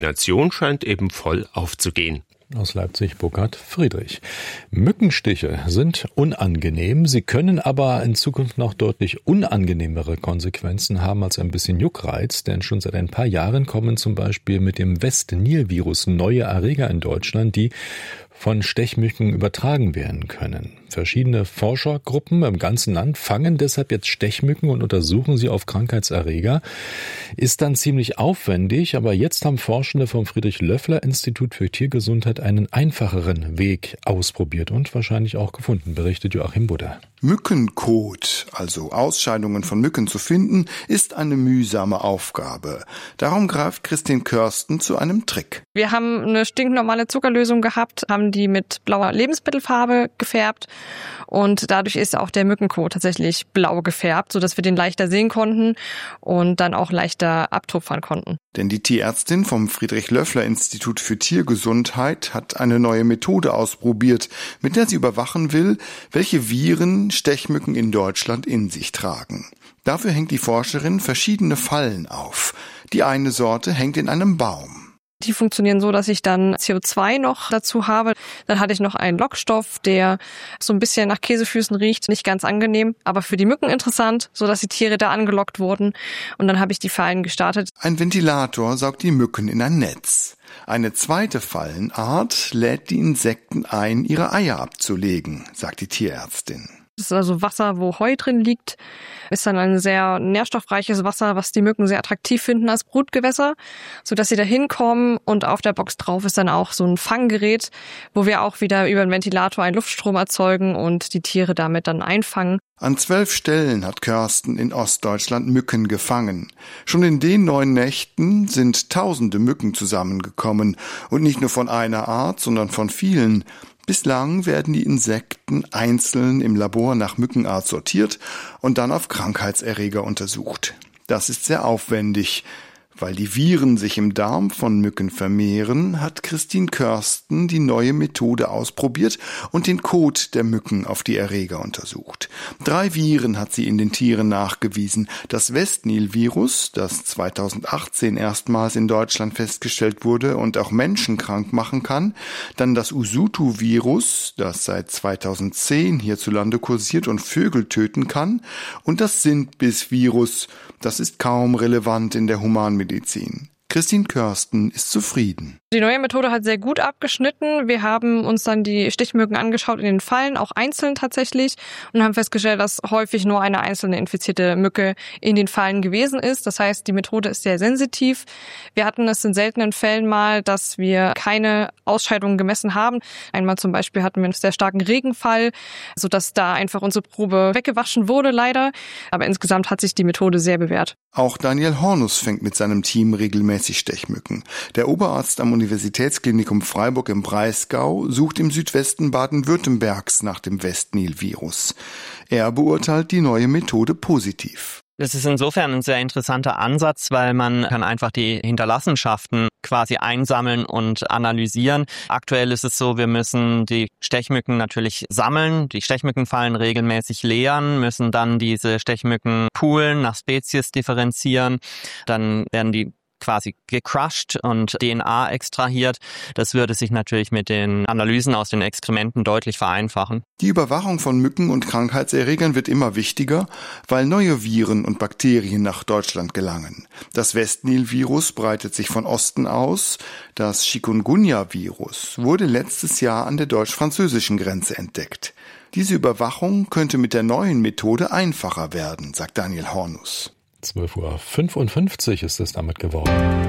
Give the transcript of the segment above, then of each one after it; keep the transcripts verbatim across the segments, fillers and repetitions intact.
Die Nation scheint eben voll aufzugehen. Aus Leipzig, Burkhard Friedrich. Mückenstiche sind unangenehm, sie können aber in Zukunft noch deutlich unangenehmere Konsequenzen haben als ein bisschen Juckreiz, denn schon seit ein paar Jahren kommen zum Beispiel mit dem West-Nil-Virus neue Erreger in Deutschland, die von Stechmücken übertragen werden können. Verschiedene Forschergruppen im ganzen Land fangen deshalb jetzt Stechmücken und untersuchen sie auf Krankheitserreger. Ist dann ziemlich aufwendig, aber jetzt haben Forschende vom Friedrich-Löffler-Institut für Tiergesundheit einen einfacheren Weg ausprobiert und wahrscheinlich auch gefunden, berichtet Joachim Budder. Mückenkot, also Ausscheidungen von Mücken zu finden, ist eine mühsame Aufgabe. Darum greift Christine Körsten zu einem Trick. Wir haben eine stinknormale Zuckerlösung gehabt, haben die mit blauer Lebensmittelfarbe gefärbt und dadurch ist auch der Mückenkot tatsächlich blau gefärbt, sodass wir den leichter sehen konnten und dann auch leichter abtupfern konnten. Denn die Tierärztin vom Friedrich-Löffler-Institut für Tiergesundheit hat eine neue Methode ausprobiert, mit der sie überwachen will, welche Viren Stechmücken in Deutschland in sich tragen. Dafür hängt die Forscherin verschiedene Fallen auf. Die eine Sorte hängt in einem Baum. Die funktionieren so, dass ich dann C O zwei noch dazu habe. Dann hatte ich noch einen Lockstoff, der so ein bisschen nach Käsefüßen riecht. Nicht ganz angenehm, aber für die Mücken interessant, sodass die Tiere da angelockt wurden. Und dann habe ich die Fallen gestartet. Ein Ventilator saugt die Mücken in ein Netz. Eine zweite Fallenart lädt die Insekten ein, ihre Eier abzulegen, sagt die Tierärztin. Das ist also Wasser, wo Heu drin liegt. Ist dann ein sehr nährstoffreiches Wasser, was die Mücken sehr attraktiv finden als Brutgewässer, sodass sie da hinkommen. Und auf der Box drauf ist dann auch so ein Fanggerät, wo wir auch wieder über den Ventilator einen Luftstrom erzeugen und die Tiere damit dann einfangen. An zwölf Stellen hat Körsten in Ostdeutschland Mücken gefangen. Schon in den neun Nächten sind tausende Mücken zusammengekommen. Und nicht nur von einer Art, sondern von vielen. Bislang werden die Insekten einzeln im Labor nach Mückenart sortiert und dann auf Krankheitserreger untersucht. Das ist sehr aufwendig. Weil die Viren sich im Darm von Mücken vermehren, hat Christine Körsten die neue Methode ausprobiert und den Kot der Mücken auf die Erreger untersucht. Drei Viren hat sie in den Tieren nachgewiesen. Das West-Nil-Virus, das zweitausendachtzehn erstmals in Deutschland festgestellt wurde und auch Menschen krank machen kann. Dann das Usutu-Virus, das seit zweitausendzehn hierzulande kursiert und Vögel töten kann. Und das Sindbiss-Virus, das ist kaum relevant in der Humanmedizin. Christine Körsten ist zufrieden. Die neue Methode hat sehr gut abgeschnitten. Wir haben uns dann die Stichmücken angeschaut in den Fallen, auch einzeln tatsächlich, und haben festgestellt, dass häufig nur eine einzelne infizierte Mücke in den Fallen gewesen ist. Das heißt, die Methode ist sehr sensitiv. Wir hatten es in seltenen Fällen mal, dass wir keine Ausscheidungen gemessen haben. Einmal zum Beispiel hatten wir einen sehr starken Regenfall, sodass da einfach unsere Probe weggewaschen wurde, leider. Aber insgesamt hat sich die Methode sehr bewährt. Auch Daniel Hornus fängt mit seinem Team regelmäßig Stechmücken. Der Oberarzt am Universitätsklinikum Freiburg im Breisgau sucht im Südwesten Baden-Württembergs nach dem West-Nil-Virus. Er beurteilt die neue Methode positiv. Das ist insofern ein sehr interessanter Ansatz, weil man kann einfach die Hinterlassenschaften quasi einsammeln und analysieren. Aktuell ist es so, wir müssen die Stechmücken natürlich sammeln, die Stechmückenfallen regelmäßig leeren, müssen dann diese Stechmücken poolen, nach Spezies differenzieren, dann werden die quasi gecrushed und D N A extrahiert. Das würde sich natürlich mit den Analysen aus den Exkrementen deutlich vereinfachen. Die Überwachung von Mücken und Krankheitserregern wird immer wichtiger, weil neue Viren und Bakterien nach Deutschland gelangen. Das West-Nil-Virus breitet sich von Osten aus. Das Chikungunya-Virus wurde letztes Jahr an der deutsch-französischen Grenze entdeckt. Diese Überwachung könnte mit der neuen Methode einfacher werden, sagt Daniel Hornus. zwölf Uhr fünfundfünfzig ist es damit geworden.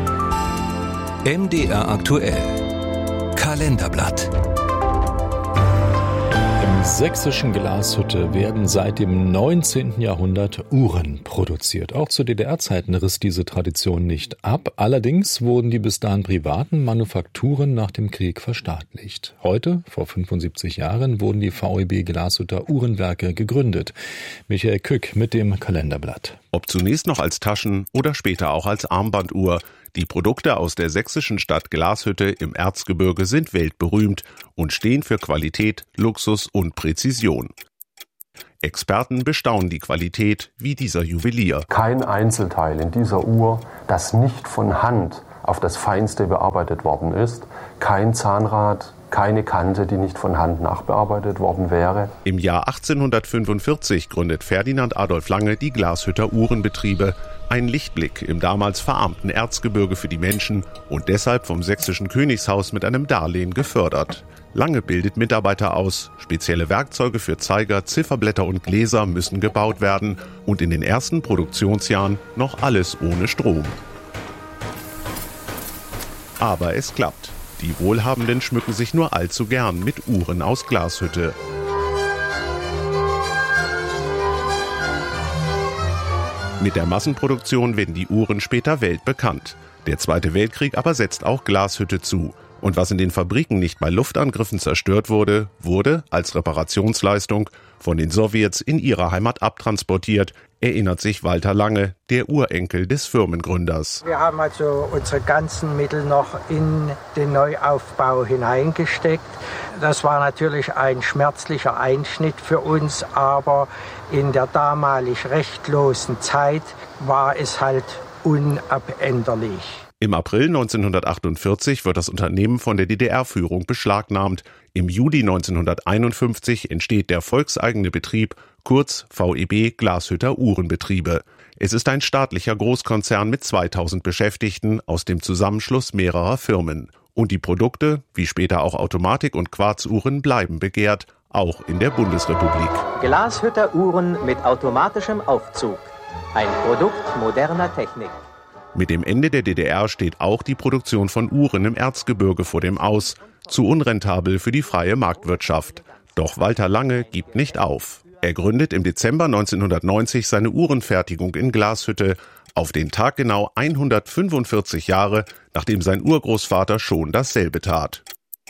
M D R aktuell. Kalenderblatt. Im sächsischen Glashütte werden seit dem neunzehnten Jahrhundert Uhren produziert. Auch zu D D R-Zeiten riss diese Tradition nicht ab. Allerdings wurden die bis dahin privaten Manufakturen nach dem Krieg verstaatlicht. Heute, vor fünfundsiebzig Jahren, wurden die V E B Glashütter Uhrenwerke gegründet. Michael Kück mit dem Kalenderblatt. Ob zunächst noch als Taschen- oder später auch als Armbanduhr. Die Produkte aus der sächsischen Stadt Glashütte im Erzgebirge sind weltberühmt und stehen für Qualität, Luxus und Präzision. Experten bestaunen die Qualität, wie dieser Juwelier. Kein Einzelteil in dieser Uhr, das nicht von Hand auf das Feinste bearbeitet worden ist. Kein Zahnrad, keine Kante, die nicht von Hand nachbearbeitet worden wäre. Im Jahr achtzehnhundertfünfundvierzig gründet Ferdinand Adolf Lange die Glashütter Uhrenbetriebe. Ein Lichtblick im damals verarmten Erzgebirge für die Menschen und deshalb vom sächsischen Königshaus mit einem Darlehen gefördert. Lange bildet Mitarbeiter aus, spezielle Werkzeuge für Zeiger, Zifferblätter und Gläser müssen gebaut werden und in den ersten Produktionsjahren noch alles ohne Strom. Aber es klappt. Die Wohlhabenden schmücken sich nur allzu gern mit Uhren aus Glashütte. Mit der Massenproduktion werden die Uhren später weltbekannt. Der Zweite Weltkrieg aber setzt auch Glashütte zu. Und was in den Fabriken nicht bei Luftangriffen zerstört wurde, wurde als Reparationsleistung von den Sowjets in ihre Heimat abtransportiert, erinnert sich Walter Lange, der Urenkel des Firmengründers. Wir haben also unsere ganzen Mittel noch in den Neuaufbau hineingesteckt. Das war natürlich ein schmerzlicher Einschnitt für uns, aber in der damalig rechtlosen Zeit war es halt unabänderlich. Im April neunzehnhundertachtundvierzig wird das Unternehmen von der D D R-Führung beschlagnahmt. Im Juli neunzehnhunderteinundfünfzig entsteht der volkseigene Betrieb, kurz V E B Glashütter Uhrenbetriebe. Es ist ein staatlicher Großkonzern mit zweitausend Beschäftigten aus dem Zusammenschluss mehrerer Firmen. Und die Produkte, wie später auch Automatik- und Quarzuhren, bleiben begehrt, auch in der Bundesrepublik. Glashütter Uhren mit automatischem Aufzug. Ein Produkt moderner Technik. Mit dem Ende der D D R steht auch die Produktion von Uhren im Erzgebirge vor dem Aus, zu unrentabel für die freie Marktwirtschaft. Doch Walter Lange gibt nicht auf. Er gründet im Dezember neunzehnhundertneunzig seine Uhrenfertigung in Glashütte, auf den Tag genau hundertfünfundvierzig Jahre, nachdem sein Urgroßvater schon dasselbe tat.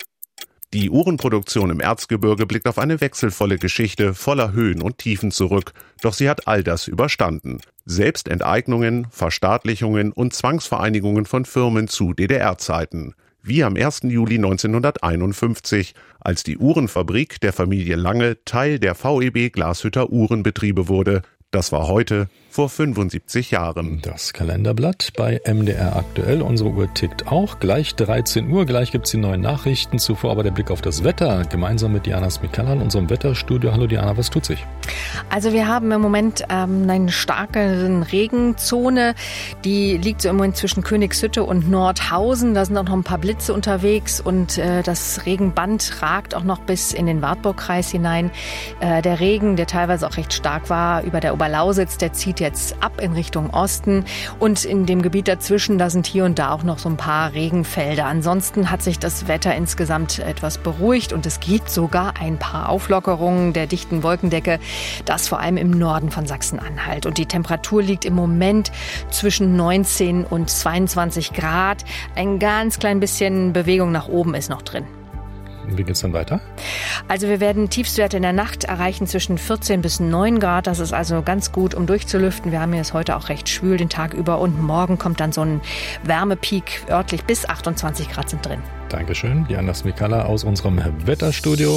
Die Uhrenproduktion im Erzgebirge blickt auf eine wechselvolle Geschichte voller Höhen und Tiefen zurück, doch sie hat all das überstanden. Selbst Enteignungen, Verstaatlichungen und Zwangsvereinigungen von Firmen zu D D R-Zeiten. Wie am ersten Juli neunzehnhunderteinundfünfzig, als die Uhrenfabrik der Familie Lange Teil der V E B Glashütter Uhrenbetriebe wurde. Das war heute vor fünfundsiebzig Jahren. Das Kalenderblatt bei M D R aktuell. Unsere Uhr tickt auch. Gleich dreizehn Uhr. Gleich gibt's die neuen Nachrichten. Zuvor aber der Blick auf das Wetter. Gemeinsam mit Diana Smikalla in unserem Wetterstudio. Hallo Diana, was tut sich? Also wir haben im Moment ähm, eine starke Regenzone. Die liegt so im Moment zwischen Königshütte und Nordhausen. Da sind auch noch ein paar Blitze unterwegs. Und äh, das Regenband ragt auch noch bis in den Wartburgkreis hinein. Äh, der Regen, der teilweise auch recht stark war, über der Oberlausitz, der zieht jetzt ab in Richtung Osten und in dem Gebiet dazwischen, da sind hier und da auch noch so ein paar Regenfelder. Ansonsten hat sich das Wetter insgesamt etwas beruhigt und es gibt sogar ein paar Auflockerungen der dichten Wolkendecke, das vor allem im Norden von Sachsen-Anhalt. Und die Temperatur liegt im Moment zwischen neunzehn und zweiundzwanzig Grad. Ein ganz klein bisschen Bewegung nach oben ist noch drin. Wie geht's dann weiter? Also wir werden Tiefstwerte in der Nacht erreichen zwischen vierzehn bis neun Grad. Das ist also ganz gut, um durchzulüften. Wir haben jetzt heute auch recht schwül den Tag über und morgen kommt dann so ein Wärmepeak örtlich bis achtundzwanzig Grad sind drin. Dankeschön, Diana Smikalla aus unserem Wetterstudio.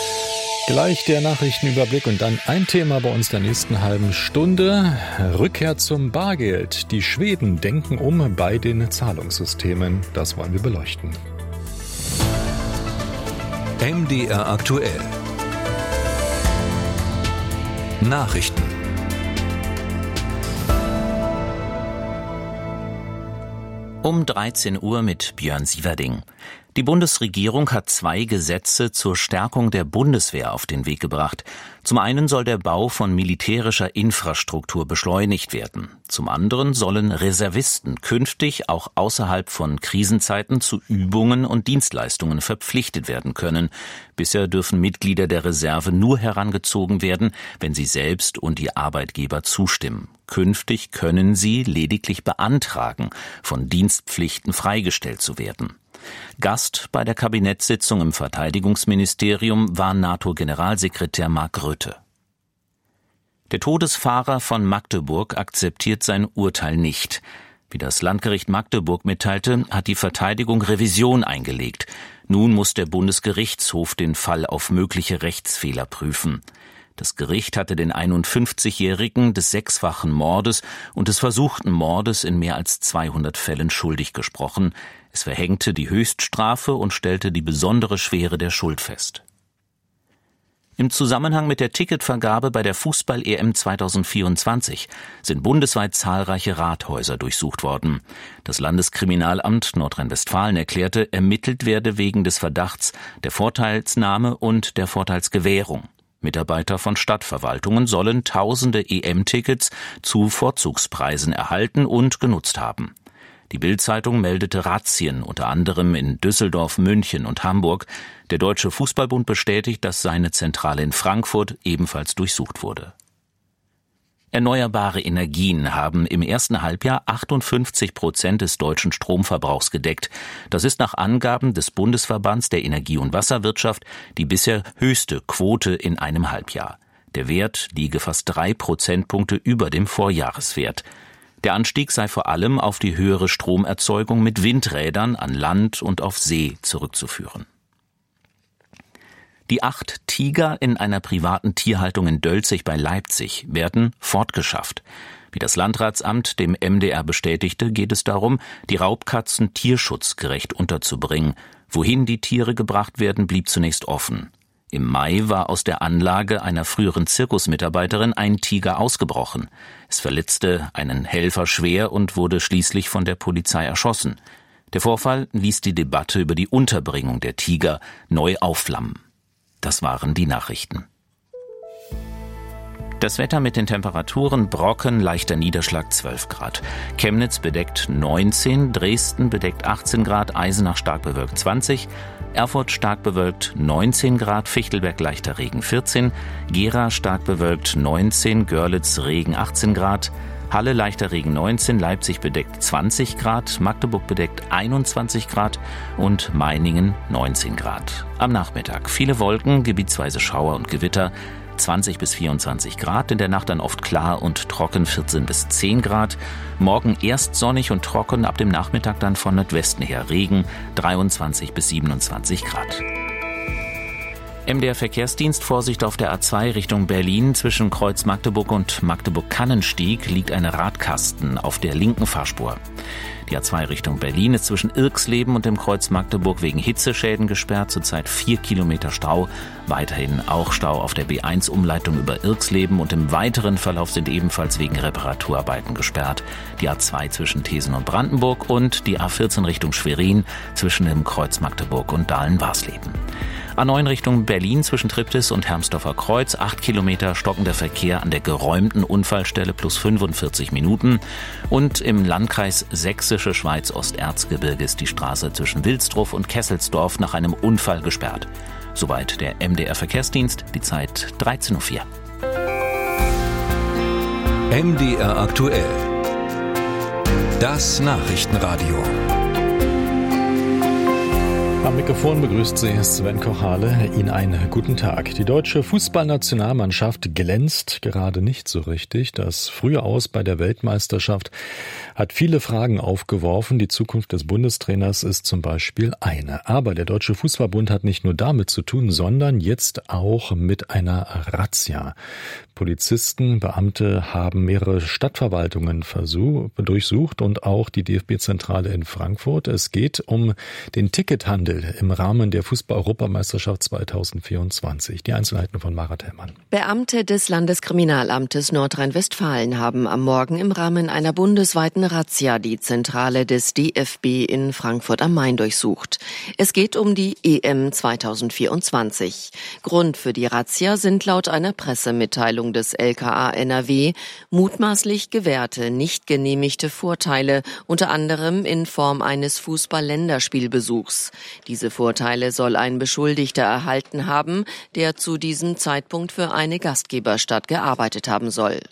Gleich der Nachrichtenüberblick und dann ein Thema bei uns der nächsten halben Stunde. Rückkehr zum Bargeld. Die Schweden denken um bei den Zahlungssystemen. Das wollen wir beleuchten. M D R aktuell. Nachrichten. Um dreizehn Uhr mit Björn Sieverding. Die Bundesregierung hat zwei Gesetze zur Stärkung der Bundeswehr auf den Weg gebracht. Zum einen soll der Bau von militärischer Infrastruktur beschleunigt werden. Zum anderen sollen Reservisten künftig auch außerhalb von Krisenzeiten zu Übungen und Dienstleistungen verpflichtet werden können. Bisher dürfen Mitglieder der Reserve nur herangezogen werden, wenn sie selbst und die Arbeitgeber zustimmen. Künftig können sie lediglich beantragen, von Dienstpflichten freigestellt zu werden. Gast bei der Kabinettssitzung im Verteidigungsministerium war NATO-Generalsekretär Mark Rutte. Der Todesfahrer von Magdeburg akzeptiert sein Urteil nicht. Wie das Landgericht Magdeburg mitteilte, hat die Verteidigung Revision eingelegt. Nun muss der Bundesgerichtshof den Fall auf mögliche Rechtsfehler prüfen. Das Gericht hatte den einundfünfzigjährigen des sechsfachen Mordes und des versuchten Mordes in mehr als zweihundert Fällen schuldig gesprochen. Es verhängte die Höchststrafe und stellte die besondere Schwere der Schuld fest. Im Zusammenhang mit der Ticketvergabe bei der Fußball-E M zweitausendvierundzwanzig sind bundesweit zahlreiche Rathäuser durchsucht worden. Das Landeskriminalamt Nordrhein-Westfalen erklärte, ermittelt werde wegen des Verdachts der Vorteilsnahme und der Vorteilsgewährung. Mitarbeiter von Stadtverwaltungen sollen tausende E M-Tickets zu Vorzugspreisen erhalten und genutzt haben. Die Bild-Zeitung meldete Razzien, unter anderem in Düsseldorf, München und Hamburg. Der Deutsche Fußballbund bestätigt, dass seine Zentrale in Frankfurt ebenfalls durchsucht wurde. Erneuerbare Energien haben im ersten Halbjahr achtundfünfzig Prozent des deutschen Stromverbrauchs gedeckt. Das ist nach Angaben des Bundesverbands der Energie- und Wasserwirtschaft die bisher höchste Quote in einem Halbjahr. Der Wert liege fast drei Prozentpunkte über dem Vorjahreswert. Der Anstieg sei vor allem auf die höhere Stromerzeugung mit Windrädern an Land und auf See zurückzuführen. Die acht Tiger in einer privaten Tierhaltung in Dölzig bei Leipzig werden fortgeschafft. Wie das Landratsamt dem M D R bestätigte, geht es darum, die Raubkatzen tierschutzgerecht unterzubringen. Wohin die Tiere gebracht werden, blieb zunächst offen. Im Mai war aus der Anlage einer früheren Zirkusmitarbeiterin ein Tiger ausgebrochen. Es verletzte einen Helfer schwer und wurde schließlich von der Polizei erschossen. Der Vorfall ließ die Debatte über die Unterbringung der Tiger neu aufflammen. Das waren die Nachrichten. Das Wetter mit den Temperaturen: Brocken, leichter Niederschlag zwölf Grad. Chemnitz bedeckt neunzehn, Dresden bedeckt achtzehn Grad, Eisenach stark bewölkt zwanzig, Erfurt stark bewölkt neunzehn Grad, Fichtelberg leichter Regen vierzehn, Gera stark bewölkt neunzehn, Görlitz Regen achtzehn Grad, Halle leichter Regen neunzehn, Leipzig bedeckt zwanzig Grad, Magdeburg bedeckt einundzwanzig Grad und Meiningen neunzehn Grad. Am Nachmittag viele Wolken, gebietsweise Schauer und Gewitter, zwanzig bis vierundzwanzig Grad, in der Nacht dann oft klar und trocken, vierzehn bis zehn Grad. Morgen erst sonnig und trocken, ab dem Nachmittag dann von Nordwesten her Regen, dreiundzwanzig bis siebenundzwanzig Grad. M D R Verkehrsdienst: Vorsicht auf der A zwei Richtung Berlin. Zwischen Kreuz Magdeburg und Magdeburg-Kannenstieg liegt ein Radkasten auf der linken Fahrspur. Die A zwei Richtung Berlin ist zwischen Irxleben und dem Kreuz Magdeburg wegen Hitzeschäden gesperrt. Zurzeit vier Kilometer Stau. Weiterhin auch Stau auf der B eins Umleitung über Irxleben und im weiteren Verlauf sind ebenfalls wegen Reparaturarbeiten gesperrt die A zwei zwischen Thesen und Brandenburg und die A vierzehn Richtung Schwerin zwischen dem Kreuz Magdeburg und Dahlen-Warsleben. A neun Richtung Berlin zwischen Triptis und Hermsdorfer Kreuz, acht Kilometer stockender Verkehr an der geräumten Unfallstelle plus fünfundvierzig Minuten. Und im Landkreis Sächsische Schweiz Osterzgebirge ist die Straße zwischen Wilsdruff und Kesselsdorf nach einem Unfall gesperrt. Soweit der M D R Verkehrsdienst, die Zeit dreizehn Uhr vier. M D R aktuell. Das Nachrichtenradio. Am Mikrofon begrüßt Sie Sven Kochale. Ihnen einen guten Tag. Die deutsche Fußballnationalmannschaft glänzt gerade nicht so richtig. Das frühe Aus bei der Weltmeisterschaft hat viele Fragen aufgeworfen. Die Zukunft des Bundestrainers ist zum Beispiel eine. Aber der Deutsche Fußballbund hat nicht nur damit zu tun, sondern jetzt auch mit einer Razzia. Polizisten, Beamte haben mehrere Stadtverwaltungen versuch, durchsucht und auch die D F B-Zentrale in Frankfurt. Es geht um den Tickethandel im Rahmen der Fußball-Europameisterschaft zweitausendvierundzwanzig. Die Einzelheiten von Mara Tellmann. Beamte des Landeskriminalamtes Nordrhein-Westfalen haben am Morgen im Rahmen einer bundesweiten Razzia die Zentrale des D F B in Frankfurt am Main durchsucht. Es geht um die E M zweitausendvierundzwanzig. Grund für die Razzia sind laut einer Pressemitteilung des L K A N R W mutmaßlich gewährte, nicht genehmigte Vorteile, unter anderem in Form eines Fußball-Länderspielbesuchs. Diese Vorteile soll ein Beschuldigter erhalten haben, der zu diesem Zeitpunkt für eine Gastgeberstadt gearbeitet haben soll.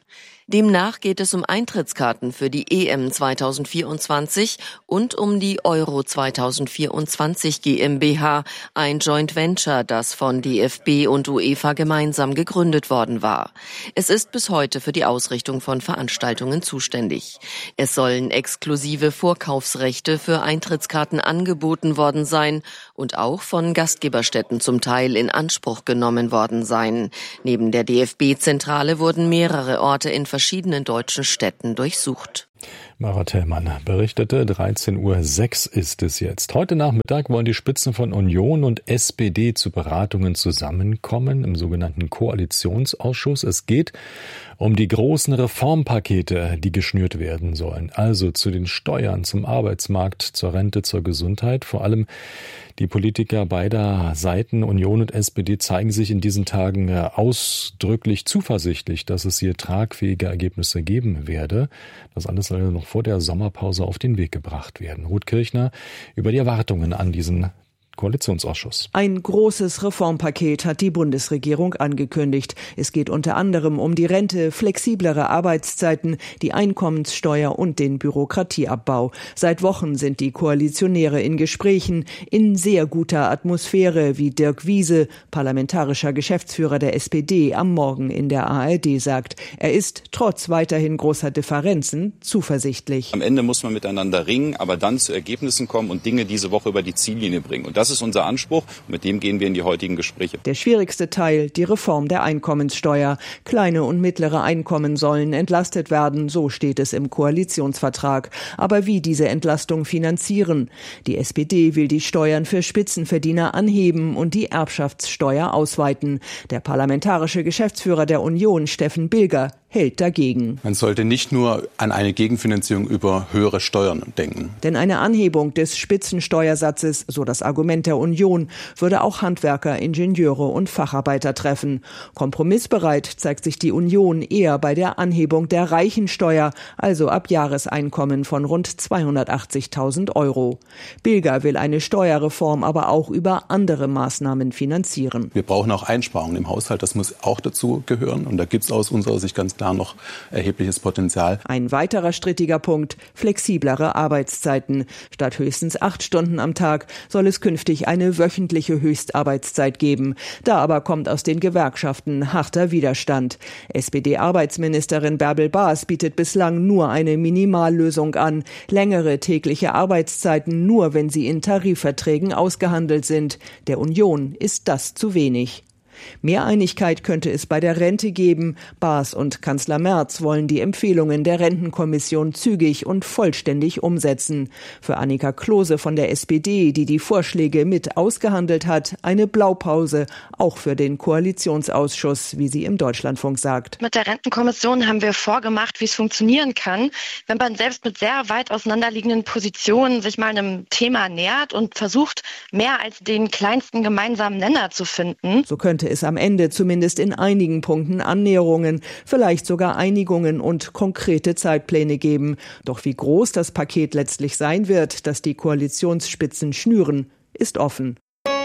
Demnach geht es um Eintrittskarten für die E M zweitausendvierundzwanzig und um die Euro zweitausendvierundzwanzig GmbH, ein Joint Venture, das von D F B und UEFA gemeinsam gegründet worden war. Es ist bis heute für die Ausrichtung von Veranstaltungen zuständig. Es sollen exklusive Vorkaufsrechte für Eintrittskarten angeboten worden sein und auch von Gastgeberstätten zum Teil in Anspruch genommen worden sein. Neben der D F B-Zentrale wurden mehrere Orte in verschiedenen deutschen Städten durchsucht. Mara Tellmann berichtete, dreizehn Uhr sechs ist es jetzt. Heute Nachmittag wollen die Spitzen von Union und S P D zu Beratungen zusammenkommen im sogenannten Koalitionsausschuss. Es geht um die großen Reformpakete, die geschnürt werden sollen. Also zu den Steuern, zum Arbeitsmarkt, zur Rente, zur Gesundheit. Vor allem die Politiker beider Seiten, Union und S P D, zeigen sich in diesen Tagen ausdrücklich zuversichtlich, dass es hier tragfähige Ergebnisse geben werde. Das alles soll noch vor der Sommerpause auf den Weg gebracht werden. Ruth Kirchner über die Erwartungen an diesen Koalitionsausschuss. Ein großes Reformpaket hat die Bundesregierung angekündigt. Es geht unter anderem um die Rente, flexiblere Arbeitszeiten, die Einkommenssteuer und den Bürokratieabbau. Seit Wochen sind die Koalitionäre in Gesprächen, in sehr guter Atmosphäre, wie Dirk Wiese, parlamentarischer Geschäftsführer der S P D, am Morgen in der A R D sagt. Er ist trotz weiterhin großer Differenzen zuversichtlich. Am Ende muss man miteinander ringen, aber dann zu Ergebnissen kommen und Dinge diese Woche über die Ziellinie bringen. Und das Das ist unser Anspruch und mit dem gehen wir in die heutigen Gespräche. Der schwierigste Teil, die Reform der Einkommenssteuer. Kleine und mittlere Einkommen sollen entlastet werden, so steht es im Koalitionsvertrag. Aber wie diese Entlastung finanzieren? Die S P D will die Steuern für Spitzenverdiener anheben und die Erbschaftssteuer ausweiten. Der parlamentarische Geschäftsführer der Union, Steffen Bilger, hält dagegen. Man sollte nicht nur an eine Gegenfinanzierung über höhere Steuern denken. Denn eine Anhebung des Spitzensteuersatzes, so das Argument der Union, würde auch Handwerker, Ingenieure und Facharbeiter treffen. Kompromissbereit zeigt sich die Union eher bei der Anhebung der Reichensteuer, also ab Jahreseinkommen von rund zweihundertachtzigtausend Euro. Bilger will eine Steuerreform aber auch über andere Maßnahmen finanzieren. Wir brauchen auch Einsparungen im Haushalt, das muss auch dazu gehören. Und da gibt es aus unserer Sicht ganz klar noch erhebliches Potenzial. Ein weiterer strittiger Punkt, flexiblere Arbeitszeiten. Statt höchstens acht Stunden am Tag soll es künftig eine wöchentliche Höchstarbeitszeit geben. Da aber kommt aus den Gewerkschaften harter Widerstand. S P D-Arbeitsministerin Bärbel Baas bietet bislang nur eine Minimallösung an. Längere tägliche Arbeitszeiten nur, wenn sie in Tarifverträgen ausgehandelt sind. Der Union ist das zu wenig. Mehr Einigkeit könnte es bei der Rente geben. Baas und Kanzler Merz wollen die Empfehlungen der Rentenkommission zügig und vollständig umsetzen. Für Annika Klose von der S P D, die die Vorschläge mit ausgehandelt hat, eine Blaupause, auch für den Koalitionsausschuss, wie sie im Deutschlandfunk sagt. Mit der Rentenkommission haben wir vorgemacht, wie es funktionieren kann, wenn man selbst mit sehr weit auseinanderliegenden Positionen sich mal einem Thema nähert und versucht, mehr als den kleinsten gemeinsamen Nenner zu finden. So könnte es am Ende zumindest in einigen Punkten Annäherungen, vielleicht sogar Einigungen und konkrete Zeitpläne geben. Doch wie groß das Paket letztlich sein wird, das die Koalitionsspitzen schnüren, ist offen.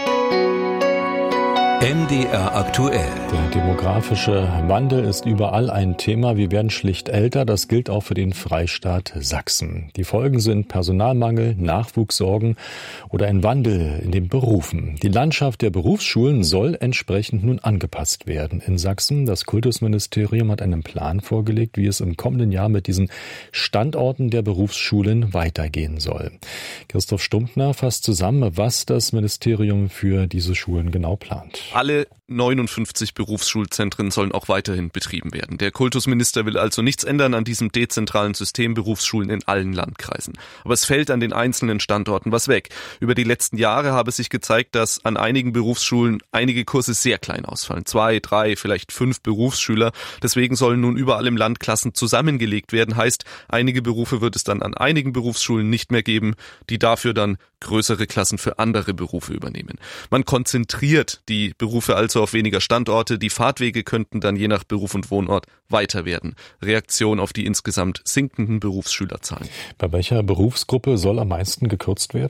M D R aktuell. Der demografische Wandel ist überall ein Thema. Wir werden schlicht älter. Das gilt auch für den Freistaat Sachsen. Die Folgen sind Personalmangel, Nachwuchssorgen oder ein Wandel in den Berufen. Die Landschaft der Berufsschulen soll entsprechend nun angepasst werden. In Sachsen, das Kultusministerium hat einen Plan vorgelegt, wie es im kommenden Jahr mit diesen Standorten der Berufsschulen weitergehen soll. Christoph Stumpfner fasst zusammen, was das Ministerium für diese Schulen genau plant. Alle neunundfünfzig Berufsschulzentren sollen auch weiterhin betrieben werden. Der Kultusminister will also nichts ändern an diesem dezentralen System Berufsschulen in allen Landkreisen. Aber es fällt an den einzelnen Standorten was weg. Über die letzten Jahre habe sich gezeigt, dass an einigen Berufsschulen einige Kurse sehr klein ausfallen. Zwei, drei, vielleicht fünf Berufsschüler. Deswegen sollen nun überall im Land Klassen zusammengelegt werden. Heißt, einige Berufe wird es dann an einigen Berufsschulen nicht mehr geben, die dafür dann größere Klassen für andere Berufe übernehmen. Man konzentriert die Berufe also auf weniger Standorte. Die Fahrtwege könnten dann je nach Beruf und Wohnort weiter werden. Reaktion auf die insgesamt sinkenden Berufsschülerzahlen. Bei welcher Berufsgruppe soll am meisten gekürzt werden?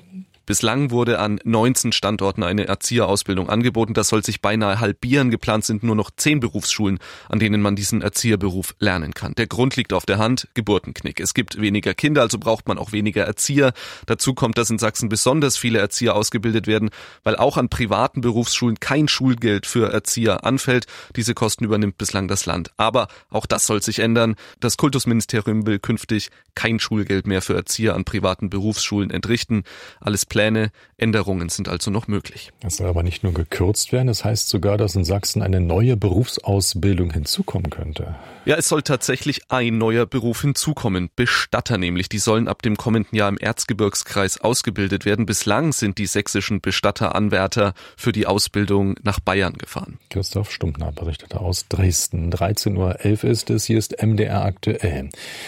Bislang wurde an neunzehn Standorten eine Erzieherausbildung angeboten. Das soll sich beinahe halbieren. Geplant sind nur noch zehn Berufsschulen, an denen man diesen Erzieherberuf lernen kann. Der Grund liegt auf der Hand: Geburtenknick. Es gibt weniger Kinder, also braucht man auch weniger Erzieher. Dazu kommt, dass in Sachsen besonders viele Erzieher ausgebildet werden, weil auch an privaten Berufsschulen kein Schulgeld für Erzieher anfällt. Diese Kosten übernimmt bislang das Land. Aber auch das soll sich ändern. Das Kultusministerium will künftig kein Schulgeld mehr für Erzieher an privaten Berufsschulen entrichten. Alles Pläne, Änderungen sind also noch möglich. Das soll aber nicht nur gekürzt werden, das heißt sogar, dass in Sachsen eine neue Berufsausbildung hinzukommen könnte. Ja, es soll tatsächlich ein neuer Beruf hinzukommen. Bestatter nämlich. Die sollen ab dem kommenden Jahr im Erzgebirgskreis ausgebildet werden. Bislang sind die sächsischen Bestatteranwärter für die Ausbildung nach Bayern gefahren. Christoph Stumptner berichtete aus Dresden. dreizehn Uhr elf ist es, hier ist M D R aktuell.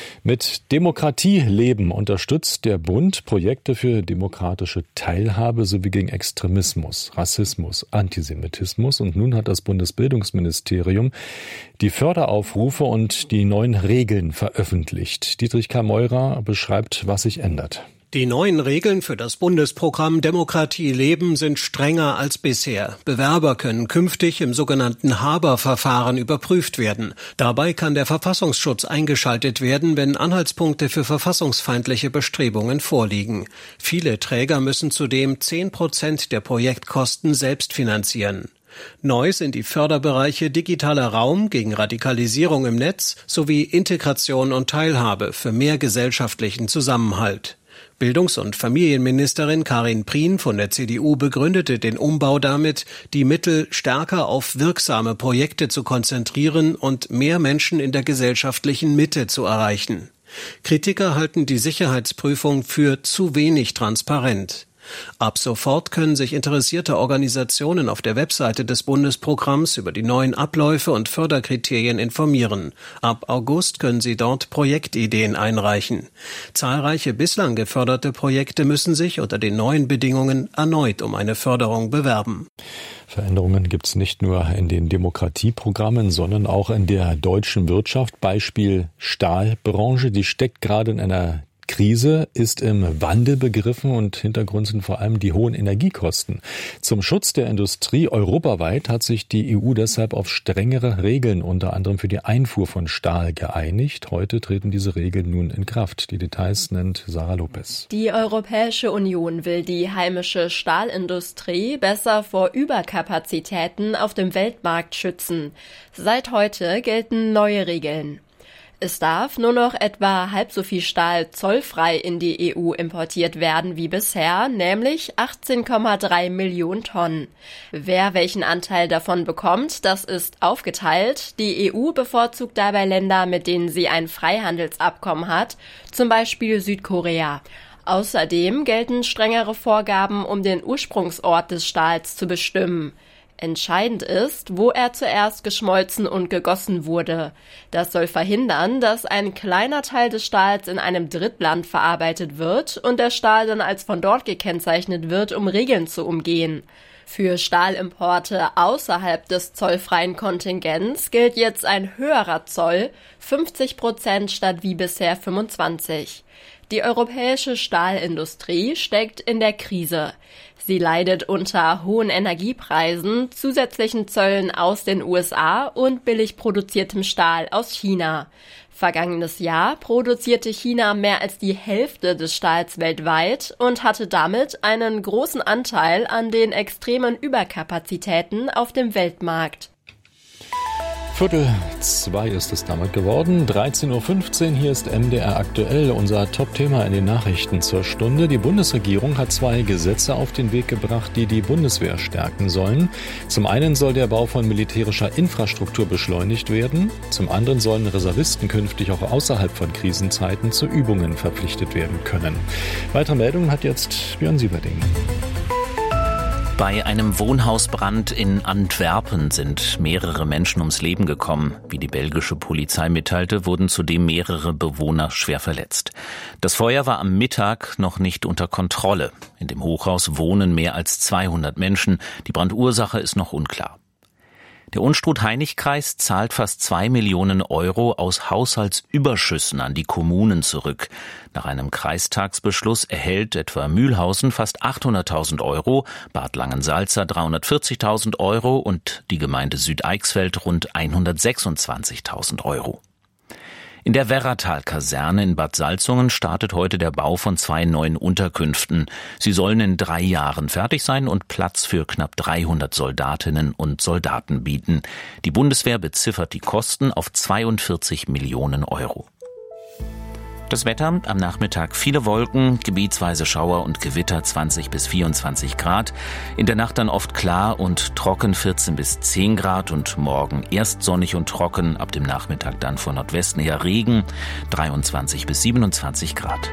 Mit Demokratie leben unterstützt der Bund Projekte für demokratische Teilhabe sowie gegen Extremismus, Rassismus, Antisemitismus. Und nun hat das Bundesbildungsministerium die Förderaufrufe und die neuen Regeln veröffentlicht. Dietrich K. Meurer beschreibt, was sich ändert. Die neuen Regeln für das Bundesprogramm Demokratie leben sind strenger als bisher. Bewerber können künftig im sogenannten Haber-Verfahren überprüft werden. Dabei kann der Verfassungsschutz eingeschaltet werden, wenn Anhaltspunkte für verfassungsfeindliche Bestrebungen vorliegen. Viele Träger müssen zudem zehn Prozent der Projektkosten selbst finanzieren. Neu sind die Förderbereiche digitaler Raum gegen Radikalisierung im Netz sowie Integration und Teilhabe für mehr gesellschaftlichen Zusammenhalt. Bildungs- und Familienministerin Karin Prien von der C D U begründete den Umbau damit, die Mittel stärker auf wirksame Projekte zu konzentrieren und mehr Menschen in der gesellschaftlichen Mitte zu erreichen. Kritiker halten die Sicherheitsprüfung für zu wenig transparent. Ab sofort können sich interessierte Organisationen auf der Webseite des Bundesprogramms über die neuen Abläufe und Förderkriterien informieren. Ab August können sie dort Projektideen einreichen. Zahlreiche bislang geförderte Projekte müssen sich unter den neuen Bedingungen erneut um eine Förderung bewerben. Veränderungen gibt es nicht nur in den Demokratieprogrammen, sondern auch in der deutschen Wirtschaft. Beispiel Stahlbranche, die steckt gerade in einer Krise, ist im Wandel begriffen und Hintergrund sind vor allem die hohen Energiekosten. Zum Schutz der Industrie europaweit hat sich die E U deshalb auf strengere Regeln unter anderem für die Einfuhr von Stahl geeinigt. Heute treten diese Regeln nun in Kraft. Die Details nennt Sarah Lopez. Die Europäische Union will die heimische Stahlindustrie besser vor Überkapazitäten auf dem Weltmarkt schützen. Seit heute gelten neue Regeln. Es darf nur noch etwa halb so viel Stahl zollfrei in die E U importiert werden wie bisher, nämlich achtzehn Komma drei Millionen Tonnen. Wer welchen Anteil davon bekommt, das ist aufgeteilt. Die E U bevorzugt dabei Länder, mit denen sie ein Freihandelsabkommen hat, zum Beispiel Südkorea. Außerdem gelten strengere Vorgaben, um den Ursprungsort des Stahls zu bestimmen. Entscheidend ist, wo er zuerst geschmolzen und gegossen wurde. Das soll verhindern, dass ein kleiner Teil des Stahls in einem Drittland verarbeitet wird und der Stahl dann als von dort gekennzeichnet wird, um Regeln zu umgehen. Für Stahlimporte außerhalb des zollfreien Kontingents gilt jetzt ein höherer Zoll, fünfzig Prozent statt wie bisher fünfundzwanzig. Die europäische Stahlindustrie steckt in der Krise. Sie leidet unter hohen Energiepreisen, zusätzlichen Zöllen aus den U S A und billig produziertem Stahl aus China. Vergangenes Jahr produzierte China mehr als die Hälfte des Stahls weltweit und hatte damit einen großen Anteil an den extremen Überkapazitäten auf dem Weltmarkt. Viertel zwei ist es damit geworden. dreizehn Uhr fünfzehn, hier ist M D R aktuell, unser Top-Thema in den Nachrichten zur Stunde. Die Bundesregierung hat zwei Gesetze auf den Weg gebracht, die die Bundeswehr stärken sollen. Zum einen soll der Bau von militärischer Infrastruktur beschleunigt werden. Zum anderen sollen Reservisten künftig auch außerhalb von Krisenzeiten zu Übungen verpflichtet werden können. Weitere Meldungen hat jetzt Björn Sieverding. Bei einem Wohnhausbrand in Antwerpen sind mehrere Menschen ums Leben gekommen. Wie die belgische Polizei mitteilte, wurden zudem mehrere Bewohner schwer verletzt. Das Feuer war am Mittag noch nicht unter Kontrolle. In dem Hochhaus wohnen mehr als zweihundert Menschen. Die Brandursache ist noch unklar. Der Unstrut-Hainich-Kreis zahlt fast zwei Millionen Euro aus Haushaltsüberschüssen an die Kommunen zurück. Nach einem Kreistagsbeschluss erhält etwa Mühlhausen fast achthunderttausend Euro, Bad Langensalza dreihundertvierzigtausend Euro und die Gemeinde Südeichsfeld rund hundertsechsundzwanzigtausend Euro. In der Werratal-Kaserne in Bad Salzungen startet heute der Bau von zwei neuen Unterkünften. Sie sollen in drei Jahren fertig sein und Platz für knapp dreihundert Soldatinnen und Soldaten bieten. Die Bundeswehr beziffert die Kosten auf zweiundvierzig Millionen Euro. Das Wetter, am Nachmittag viele Wolken, gebietsweise Schauer und Gewitter zwanzig bis vierundzwanzig Grad. In der Nacht dann oft klar und trocken vierzehn bis zehn Grad und morgen erst sonnig und trocken, ab dem Nachmittag dann von Nordwesten her Regen, dreiundzwanzig bis siebenundzwanzig Grad.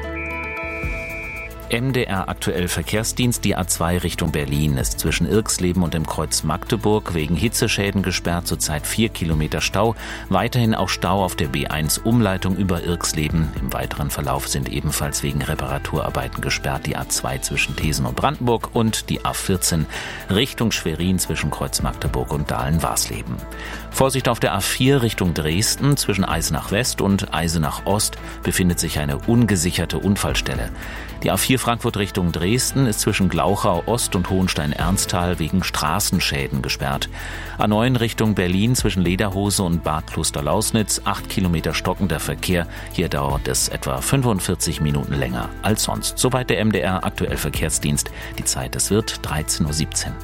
M D R aktuell Verkehrsdienst, die A zwei Richtung Berlin ist zwischen Irxleben und dem Kreuz Magdeburg wegen Hitzeschäden gesperrt, zurzeit vier Kilometer Stau. Weiterhin auch Stau auf der B eins Umleitung über Irxleben. Im weiteren Verlauf sind ebenfalls wegen Reparaturarbeiten gesperrt die A zwei zwischen Thesen und Brandenburg und die A vierzehn Richtung Schwerin zwischen Kreuz Magdeburg und Dahlen-Warsleben. Vorsicht auf der A vier Richtung Dresden zwischen Eisenach West und Eisenach Ost befindet sich eine ungesicherte Unfallstelle. Die A vier Frankfurt Richtung Dresden ist zwischen Glauchau Ost und Hohenstein-Ernsthal wegen Straßenschäden gesperrt. A neun Richtung Berlin zwischen Lederhose und Bad Klosterlausnitz, acht Kilometer stockender Verkehr. Hier dauert es etwa fünfundvierzig Minuten länger als sonst. Soweit der M D R aktuell Verkehrsdienst. Die Zeit, es wird dreizehn Uhr siebzehn.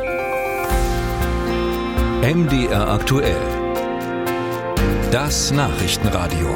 M D R aktuell. Das Nachrichtenradio.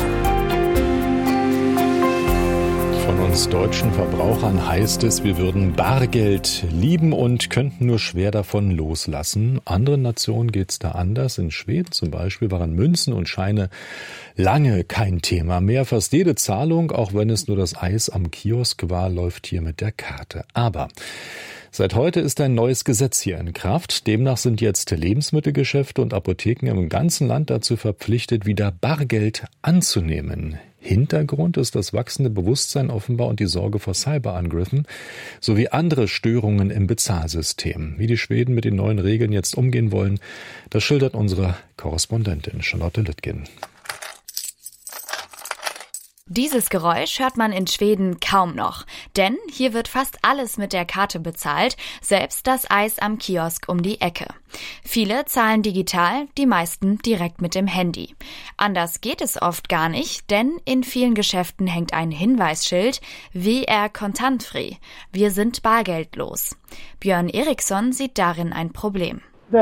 Von uns deutschen Verbrauchern heißt es, wir würden Bargeld lieben und könnten nur schwer davon loslassen. Anderen Nationen geht's da anders. In Schweden zum Beispiel waren Münzen und Scheine lange kein Thema mehr. Fast jede Zahlung, auch wenn es nur das Eis am Kiosk war, läuft hier mit der Karte. Aber seit heute ist ein neues Gesetz hier in Kraft. Demnach sind jetzt Lebensmittelgeschäfte und Apotheken im ganzen Land dazu verpflichtet, wieder Bargeld anzunehmen. Hintergrund ist das wachsende Bewusstsein offenbar und die Sorge vor Cyberangriffen sowie andere Störungen im Bezahlsystem. Wie die Schweden mit den neuen Regeln jetzt umgehen wollen, das schildert unsere Korrespondentin Charlotte Lüttgen. Dieses Geräusch hört man in Schweden kaum noch, denn hier wird fast alles mit der Karte bezahlt, selbst das Eis am Kiosk um die Ecke. Viele zahlen digital, die meisten direkt mit dem Handy. Anders geht es oft gar nicht, denn in vielen Geschäften hängt ein Hinweisschild W R kontantfri. Wir sind bargeldlos. Björn Eriksson sieht darin ein Problem.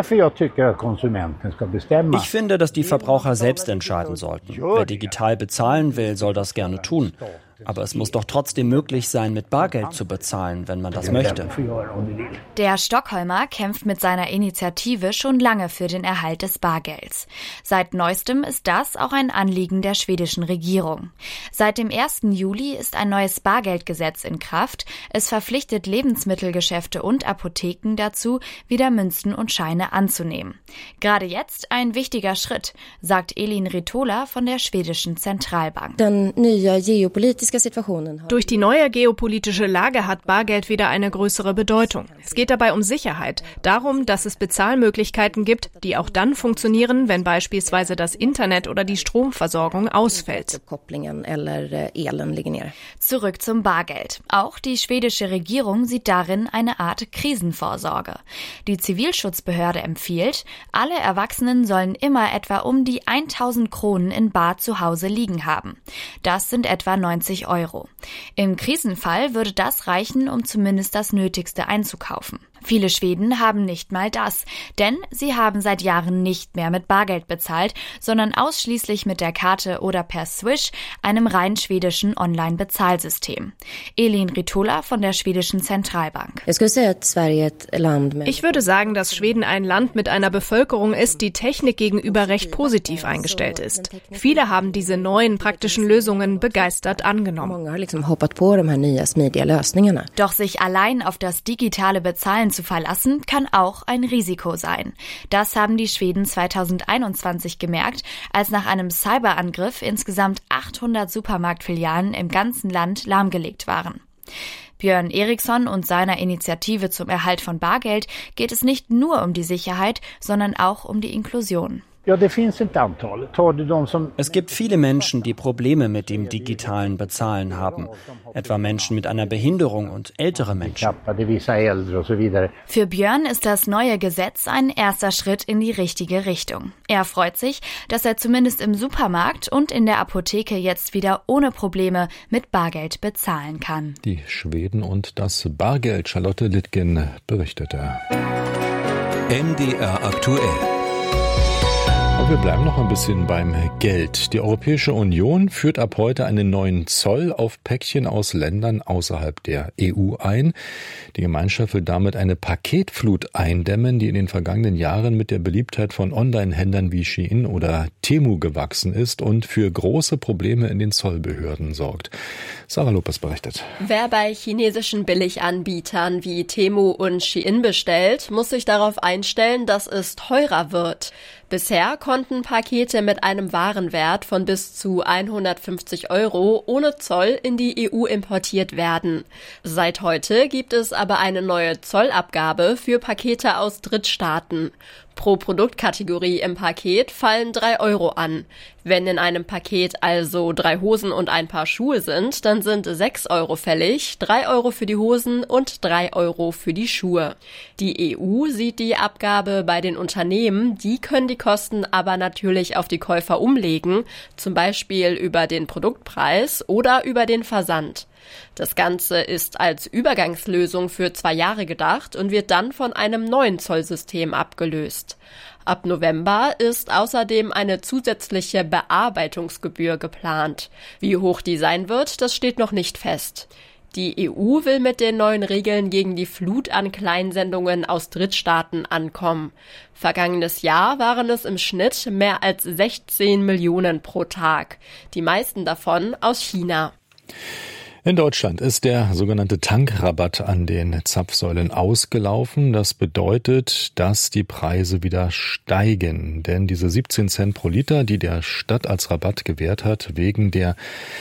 Ich finde, dass die Verbraucher selbst entscheiden sollten. Wer digital bezahlen will, soll das gerne tun. Aber es muss doch trotzdem möglich sein, mit Bargeld zu bezahlen, wenn man das möchte. Der Stockholmer kämpft mit seiner Initiative schon lange für den Erhalt des Bargelds. Seit neuestem ist das auch ein Anliegen der schwedischen Regierung. Seit dem ersten Juli ist ein neues Bargeldgesetz in Kraft. Es verpflichtet Lebensmittelgeschäfte und Apotheken dazu, wieder Münzen und Scheine anzunehmen. Gerade jetzt ein wichtiger Schritt, sagt Elin Ritola von der schwedischen Zentralbank. Durch die neue geopolitische Lage hat Bargeld wieder eine größere Bedeutung. Es geht dabei um Sicherheit, darum, dass es Bezahlmöglichkeiten gibt, die auch dann funktionieren, wenn beispielsweise das Internet oder die Stromversorgung ausfällt. Zurück zum Bargeld. Auch die schwedische Regierung sieht darin eine Art Krisenvorsorge. Die Zivilschutzbehörde empfiehlt, alle Erwachsenen sollen immer etwa um die tausend Kronen in bar zu Hause liegen haben. Das sind etwa neunzig Euro. Im Krisenfall würde das reichen, um zumindest das Nötigste einzukaufen. Viele Schweden haben nicht mal das, denn sie haben seit Jahren nicht mehr mit Bargeld bezahlt, sondern ausschließlich mit der Karte oder per Swish, einem rein schwedischen Online-Bezahlsystem. Elin Ritola von der schwedischen Zentralbank. Ich würde sagen, dass Schweden ein Land mit einer Bevölkerung ist, die Technik gegenüber recht positiv eingestellt ist. Viele haben diese neuen praktischen Lösungen begeistert angenommen. Doch sich allein auf das digitale Bezahlen zu verlassen, kann auch ein Risiko sein. Das haben die Schweden zweitausendeinundzwanzig gemerkt, als nach einem Cyberangriff insgesamt achthundert Supermarktfilialen im ganzen Land lahmgelegt waren. Björn Eriksson und seiner Initiative zum Erhalt von Bargeld geht es nicht nur um die Sicherheit, sondern auch um die Inklusion. Es gibt viele Menschen, die Probleme mit dem digitalen Bezahlen haben, etwa Menschen mit einer Behinderung und ältere Menschen. Für Björn ist das neue Gesetz ein erster Schritt in die richtige Richtung. Er freut sich, dass er zumindest im Supermarkt und in der Apotheke jetzt wieder ohne Probleme mit Bargeld bezahlen kann. Die Schweden und das Bargeld, Charlotte Littgen berichtete. M D R aktuell. Wir bleiben noch ein bisschen beim Geld. Die Europäische Union führt ab heute einen neuen Zoll auf Päckchen aus Ländern außerhalb der E U ein. Die Gemeinschaft will damit eine Paketflut eindämmen, die in den vergangenen Jahren mit der Beliebtheit von Online-Händlern wie Shein oder Temu gewachsen ist und für große Probleme in den Zollbehörden sorgt. Sarah Lopez berichtet. Wer bei chinesischen Billiganbietern wie Temu und Shein bestellt, muss sich darauf einstellen, dass es teurer wird. Bisher konnten Pakete mit einem Warenwert von bis zu hundertfünfzig Euro ohne Zoll in die E U importiert werden. Seit heute gibt es aber eine neue Zollabgabe für Pakete aus Drittstaaten. Pro Produktkategorie im Paket fallen drei Euro an. Wenn in einem Paket also drei Hosen und ein Paar Schuhe sind, dann sind sechs Euro fällig, drei Euro für die Hosen und drei Euro für die Schuhe. Die E U sieht die Abgabe bei den Unternehmen, die können die Kosten aber natürlich auf die Käufer umlegen, zum Beispiel über den Produktpreis oder über den Versand. Das Ganze ist als Übergangslösung für zwei Jahre gedacht und wird dann von einem neuen Zollsystem abgelöst. Ab November ist außerdem eine zusätzliche Bearbeitungsgebühr geplant. Wie hoch die sein wird, das steht noch nicht fest. Die E U will mit den neuen Regeln gegen die Flut an Kleinsendungen aus Drittstaaten ankommen. Vergangenes Jahr waren es im Schnitt mehr als sechzehn Millionen pro Tag. Die meisten davon aus China. In Deutschland ist der sogenannte Tankrabatt an den Zapfsäulen ausgelaufen. Das bedeutet, dass die Preise wieder steigen. Denn diese siebzehn Cent pro Liter, die der Stadt als Rabatt gewährt hat, wegen der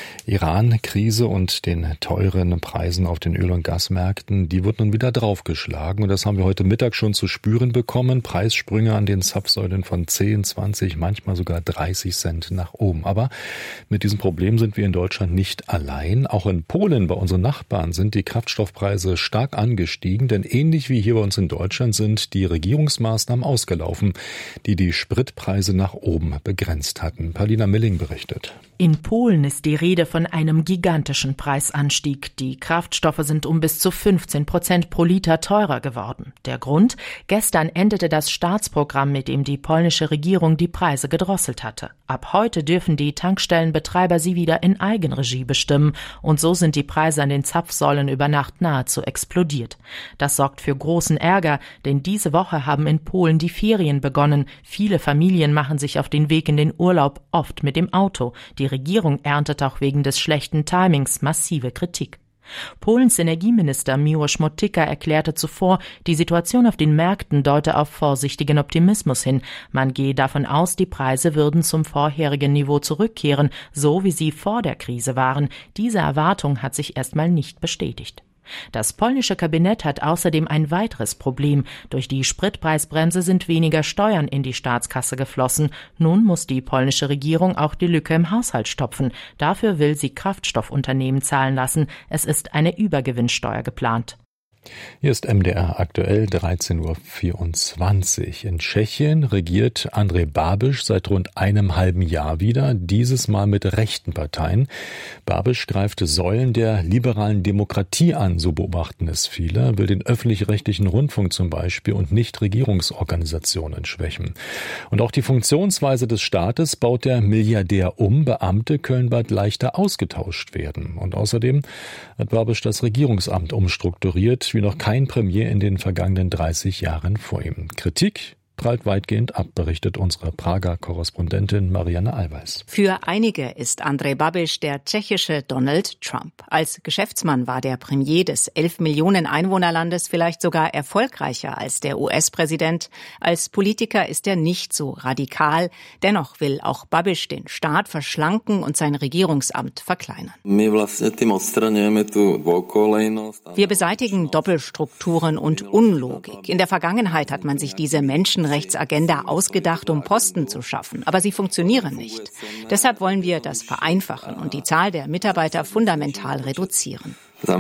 Iran-Krise und den teuren Preisen auf den Öl- und Gasmärkten, die wird nun wieder draufgeschlagen. Und das haben wir heute Mittag schon zu spüren bekommen. Preissprünge an den Zapfsäulen von zehn, zwanzig, manchmal sogar dreißig Cent nach oben. Aber mit diesem Problem sind wir in Deutschland nicht allein. Auch in Polen, bei unseren Nachbarn, sind die Kraftstoffpreise stark angestiegen, denn ähnlich wie hier bei uns in Deutschland sind die Regierungsmaßnahmen ausgelaufen, die die Spritpreise nach oben begrenzt hatten. Paulina Milling berichtet. In Polen ist die Rede von einem gigantischen Preisanstieg. Die Kraftstoffe sind um bis zu fünfzehn Prozent pro Liter teurer geworden. Der Grund? Gestern endete das Staatsprogramm, mit dem die polnische Regierung die Preise gedrosselt hatte. Ab heute dürfen die Tankstellenbetreiber sie wieder in Eigenregie bestimmen und so sind die Preise an den Zapfsäulen über Nacht nahezu explodiert. Das sorgt für großen Ärger, denn diese Woche haben in Polen die Ferien begonnen. Viele Familien machen sich auf den Weg in den Urlaub, oft mit dem Auto. Die Regierung erntet auch wegen des schlechten Timings massive Kritik. Polens Energieminister Miłosz Motyka erklärte zuvor, die Situation auf den Märkten deute auf vorsichtigen Optimismus hin. Man gehe davon aus, die Preise würden zum vorherigen Niveau zurückkehren, so wie sie vor der Krise waren. Diese Erwartung hat sich erstmal nicht bestätigt. Das polnische Kabinett hat außerdem ein weiteres Problem. Durch die Spritpreisbremse sind weniger Steuern in die Staatskasse geflossen. Nun muss die polnische Regierung auch die Lücke im Haushalt stopfen. Dafür will sie Kraftstoffunternehmen zahlen lassen. Es ist eine Übergewinnsteuer geplant. Hier ist M D R aktuell dreizehn Uhr vierundzwanzig. In Tschechien regiert Andrej Babiš seit rund einem halben Jahr wieder, dieses Mal mit rechten Parteien. Babiš greift Säulen der liberalen Demokratie an, so beobachten es viele, will den öffentlich-rechtlichen Rundfunk zum Beispiel und Nichtregierungsorganisationen schwächen. Und auch die Funktionsweise des Staates baut der Milliardär um. Beamte können bald leichter ausgetauscht werden. Und außerdem hat Babiš das Regierungsamt umstrukturiert, wie noch kein Premier in den vergangenen dreißig Jahren vor ihm. Kritik prallt weitgehend ab, berichtet unsere Prager Korrespondentin Marianne Allweis. Für einige ist Andrej Babiš der tschechische Donald Trump. Als Geschäftsmann war der Premier des elf Millionen Einwohnerlandes vielleicht sogar erfolgreicher als der U S-Präsident. Als Politiker ist er nicht so radikal. Dennoch will auch Babiš den Staat verschlanken und sein Regierungsamt verkleinern. Wir beseitigen Doppelstrukturen und Unlogik. In der Vergangenheit hat man sich diese Menschenrechtsagenda ausgedacht, um Posten zu schaffen. Aber sie funktionieren nicht. Deshalb wollen wir das vereinfachen und die Zahl der Mitarbeiter fundamental reduzieren.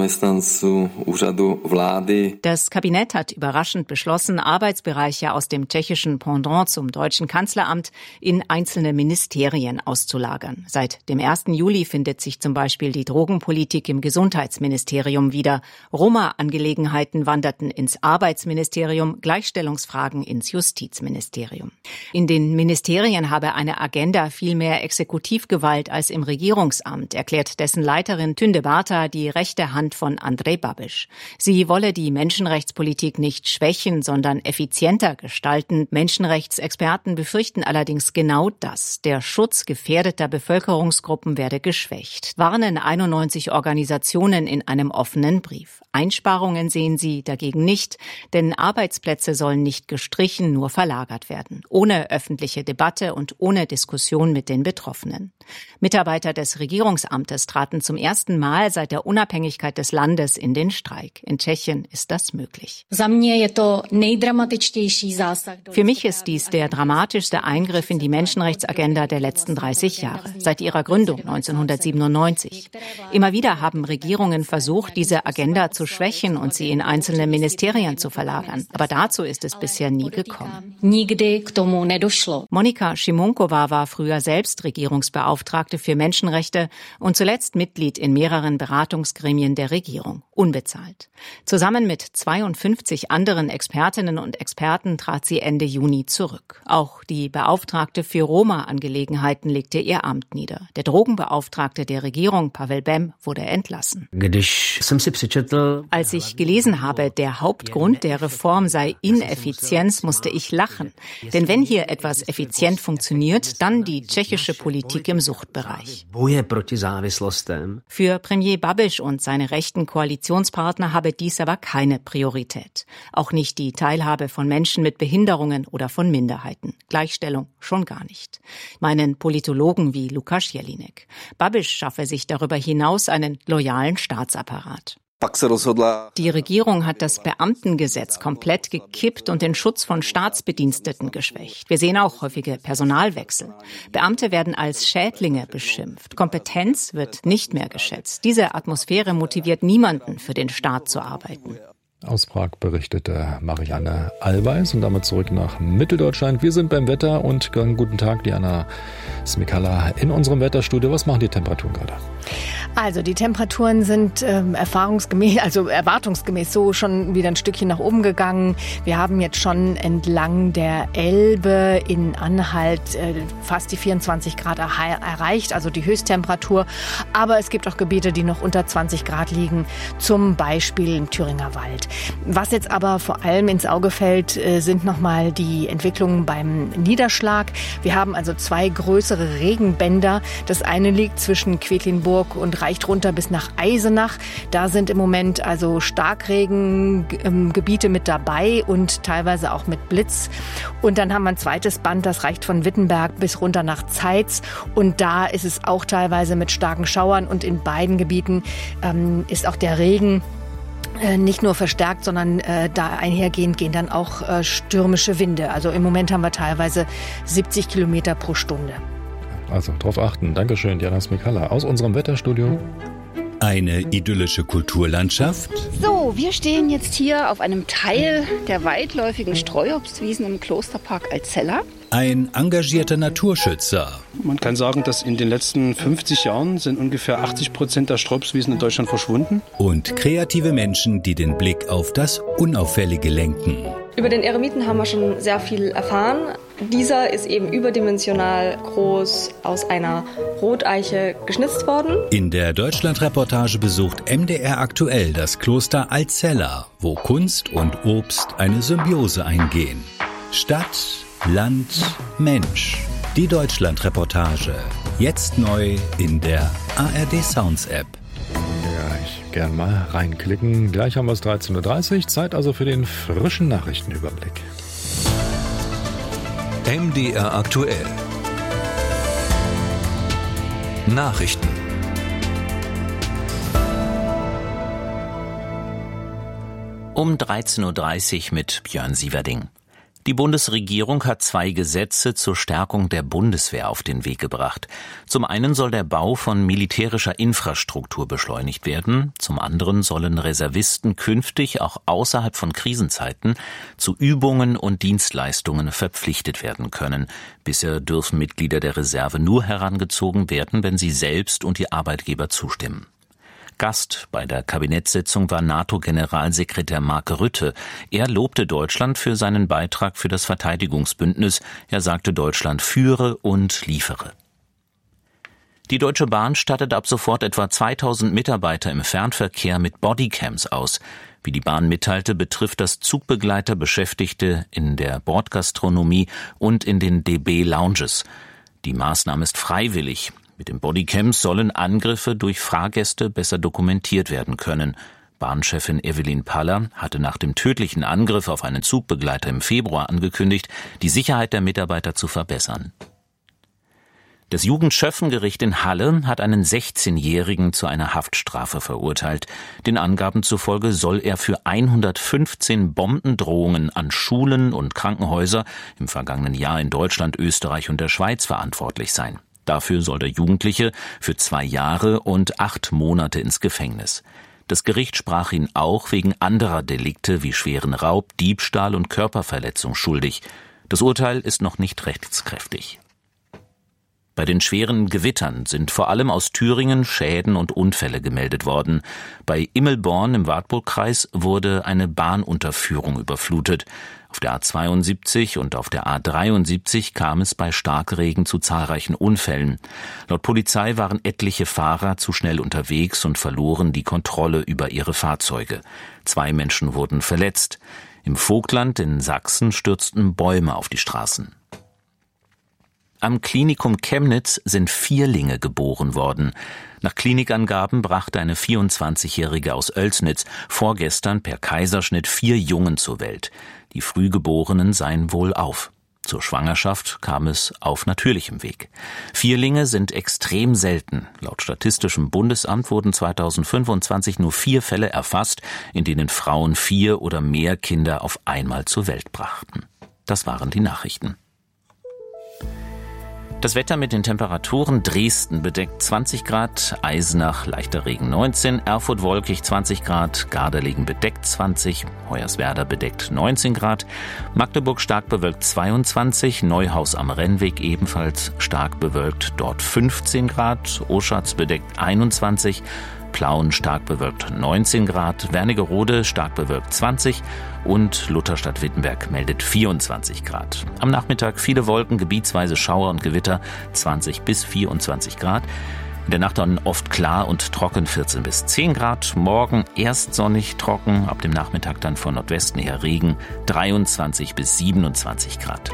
Das Kabinett hat überraschend beschlossen, Arbeitsbereiche aus dem tschechischen Pendant zum deutschen Kanzleramt in einzelne Ministerien auszulagern. Seit dem ersten Juli findet sich zum Beispiel die Drogenpolitik im Gesundheitsministerium wieder. Roma-Angelegenheiten wanderten ins Arbeitsministerium, Gleichstellungsfragen ins Justizministerium. In den Ministerien habe eine Agenda viel mehr Exekutivgewalt als im Regierungsamt, erklärt dessen Leiterin Tünde Barta, die rechte Hand von Andrej Babiš. Sie wolle die Menschenrechtspolitik nicht schwächen, sondern effizienter gestalten. Menschenrechtsexperten befürchten allerdings genau das. Der Schutz gefährdeter Bevölkerungsgruppen werde geschwächt, warnen einundneunzig Organisationen in einem offenen Brief. Einsparungen sehen sie dagegen nicht, denn Arbeitsplätze sollen nicht gestrichen, nur verlagert werden. Ohne öffentliche Debatte und ohne Diskussion mit den Betroffenen. Mitarbeiter des Regierungsamtes traten zum ersten Mal seit der Unabhängigkeit des Landes in den Streik. In Tschechien ist das möglich. Für mich ist dies der dramatischste Eingriff in die Menschenrechtsagenda der letzten dreißig Jahre, seit ihrer Gründung neunzehnhundertsiebenundneunzig. Immer wieder haben Regierungen versucht, diese Agenda zu schwächen und sie in einzelne Ministerien zu verlagern. Aber dazu ist es bisher nie gekommen. Monika Šimunková war früher selbst Regierungsbeauftragte für Menschenrechte und zuletzt Mitglied in mehreren Beratungsgremien der Regierung, unbezahlt. Zusammen mit zweiundfünfzig anderen Expertinnen und Experten trat sie Ende Juni zurück. Auch die Beauftragte für Roma-Angelegenheiten legte ihr Amt nieder. Der Drogenbeauftragte der Regierung, Pavel Bem, wurde entlassen. Als ich gelesen habe, der Hauptgrund der Reform sei Ineffizienz, musste ich lachen. Denn wenn hier etwas effizient funktioniert, dann die tschechische Politik im Suchtbereich. Für Premier Babiš und seine rechten Koalitionspartner habe dies aber keine Priorität. Auch nicht die Teilhabe von Menschen mit Behinderungen oder von Minderheiten. Gleichstellung schon gar nicht. Meinen Politologen wie Lukáš Jelínek. Babiš schaffe sich darüber hinaus einen loyalen Staatsapparat. Die Regierung hat das Beamtengesetz komplett gekippt und den Schutz von Staatsbediensteten geschwächt. Wir sehen auch häufige Personalwechsel. Beamte werden als Schädlinge beschimpft. Kompetenz wird nicht mehr geschätzt. Diese Atmosphäre motiviert niemanden, für den Staat zu arbeiten. Aus Prag berichtete Marianne Allweis und damit zurück nach Mitteldeutschland. Wir sind beim Wetter und guten Tag, Diana Smikala in unserem Wetterstudio. Was machen die Temperaturen gerade? Also die Temperaturen sind ähm, erfahrungsgemäß, also erwartungsgemäß so schon wieder ein Stückchen nach oben gegangen. Wir haben jetzt schon entlang der Elbe in Anhalt äh, fast die vierundzwanzig Grad er- erreicht, also die Höchsttemperatur. Aber es gibt auch Gebiete, die noch unter zwanzig Grad liegen, zum Beispiel im Thüringer Wald. Was jetzt aber vor allem ins Auge fällt, äh, sind nochmal die Entwicklungen beim Niederschlag. Wir haben also zwei größere Regenbänder. Das eine liegt zwischen Quedlinburg und reicht runter bis nach Eisenach. Da sind im Moment also Starkregengebiete mit dabei und teilweise auch mit Blitz. Und dann haben wir ein zweites Band, das reicht von Wittenberg bis runter nach Zeitz. Und da ist es auch teilweise mit starken Schauern. Und in beiden Gebieten ähm, ist auch der Regen äh, nicht nur verstärkt, sondern äh, da einhergehend gehen dann auch äh, stürmische Winde. Also im Moment haben wir teilweise siebzig Kilometer pro Stunde. Also drauf achten. Dankeschön, Diana Smikala aus unserem Wetterstudio. Eine idyllische Kulturlandschaft. So, wir stehen jetzt hier auf einem Teil der weitläufigen Streuobstwiesen im Klosterpark Alzella. Ein engagierter Naturschützer. Man kann sagen, dass in den letzten fünfzig Jahren sind ungefähr achtzig Prozent der Streuobstwiesen in Deutschland verschwunden. Und kreative Menschen, die den Blick auf das Unauffällige lenken. Über den Eremiten haben wir schon sehr viel erfahren. Dieser ist eben überdimensional groß aus einer Roteiche geschnitzt worden. In der Deutschlandreportage besucht M D R aktuell das Kloster Alzella, wo Kunst und Obst eine Symbiose eingehen. Stadt, Land, Mensch. Die Deutschlandreportage. Jetzt neu in der A R D Sounds App. Ja, ich gern mal reinklicken. Gleich haben wir es dreizehn Uhr dreißig. Zeit also für den frischen Nachrichtenüberblick. M D R aktuell. Nachrichten. Um dreizehn Uhr dreißig mit Björn Sieverding. Die Bundesregierung hat zwei Gesetze zur Stärkung der Bundeswehr auf den Weg gebracht. Zum einen soll der Bau von militärischer Infrastruktur beschleunigt werden, zum anderen sollen Reservisten künftig auch außerhalb von Krisenzeiten zu Übungen und Dienstleistungen verpflichtet werden können. Bisher dürfen Mitglieder der Reserve nur herangezogen werden, wenn sie selbst und ihr Arbeitgeber zustimmen. Gast bei der Kabinettssitzung war NATO-Generalsekretär Mark Rutte. Er lobte Deutschland für seinen Beitrag für das Verteidigungsbündnis. Er sagte, Deutschland führe und liefere. Die Deutsche Bahn stattet ab sofort etwa zweitausend Mitarbeiter im Fernverkehr mit Bodycams aus. Wie die Bahn mitteilte, betrifft das Zugbegleiter Beschäftigte in der Bordgastronomie und in den D B-Lounges. Die Maßnahme ist freiwillig. Mit den Bodycams sollen Angriffe durch Fahrgäste besser dokumentiert werden können. Bahnchefin Evelyn Paller hatte nach dem tödlichen Angriff auf einen Zugbegleiter im Februar angekündigt, die Sicherheit der Mitarbeiter zu verbessern. Das Jugendschöffengericht in Halle hat einen sechzehnjährigen zu einer Haftstrafe verurteilt. Den Angaben zufolge soll er für hundertfünfzehn Bombendrohungen an Schulen und Krankenhäuser im vergangenen Jahr in Deutschland, Österreich und der Schweiz verantwortlich sein. Dafür soll der Jugendliche für zwei Jahre und acht Monate ins Gefängnis. Das Gericht sprach ihn auch wegen anderer Delikte wie schweren Raub, Diebstahl und Körperverletzung schuldig. Das Urteil ist noch nicht rechtskräftig. Bei den schweren Gewittern sind vor allem aus Thüringen Schäden und Unfälle gemeldet worden. Bei Immelborn im Wartburgkreis wurde eine Bahnunterführung überflutet. Auf der A zweiundsiebzig und auf der A dreiundsiebzig kam es bei Starkregen zu zahlreichen Unfällen. Laut Polizei waren etliche Fahrer zu schnell unterwegs und verloren die Kontrolle über ihre Fahrzeuge. Zwei Menschen wurden verletzt. Im Vogtland in Sachsen stürzten Bäume auf die Straßen. Am Klinikum Chemnitz sind Vierlinge geboren worden. Nach Klinikangaben brachte eine vierundzwanzigjährige aus Oelsnitz vorgestern per Kaiserschnitt vier Jungen zur Welt. Die Frühgeborenen seien wohlauf. Zur Schwangerschaft kam es auf natürlichem Weg. Vierlinge sind extrem selten. Laut Statistischem Bundesamt wurden zweitausendfünfundzwanzig nur vier Fälle erfasst, in denen Frauen vier oder mehr Kinder auf einmal zur Welt brachten. Das waren die Nachrichten. Das Wetter mit den Temperaturen: Dresden bedeckt zwanzig Grad, Eisenach leichter Regen neunzehn, Erfurt wolkig zwanzig Grad, Gardelegen bedeckt zwanzig, Hoyerswerda bedeckt neunzehn Grad, Magdeburg stark bewölkt zweiundzwanzig, Neuhaus am Rennweg ebenfalls stark bewölkt, dort fünfzehn Grad, Oschatz bedeckt einundzwanzig, Plauen stark bewölkt neunzehn Grad, Wernigerode stark bewölkt zwanzig und Lutherstadt-Wittenberg meldet vierundzwanzig Grad. Am Nachmittag viele Wolken, gebietsweise Schauer und Gewitter, zwanzig bis vierundzwanzig Grad. In der Nacht dann oft klar und trocken, vierzehn bis zehn Grad. Morgen erst sonnig, trocken, ab dem Nachmittag dann von Nordwesten her Regen, dreiundzwanzig bis siebenundzwanzig Grad.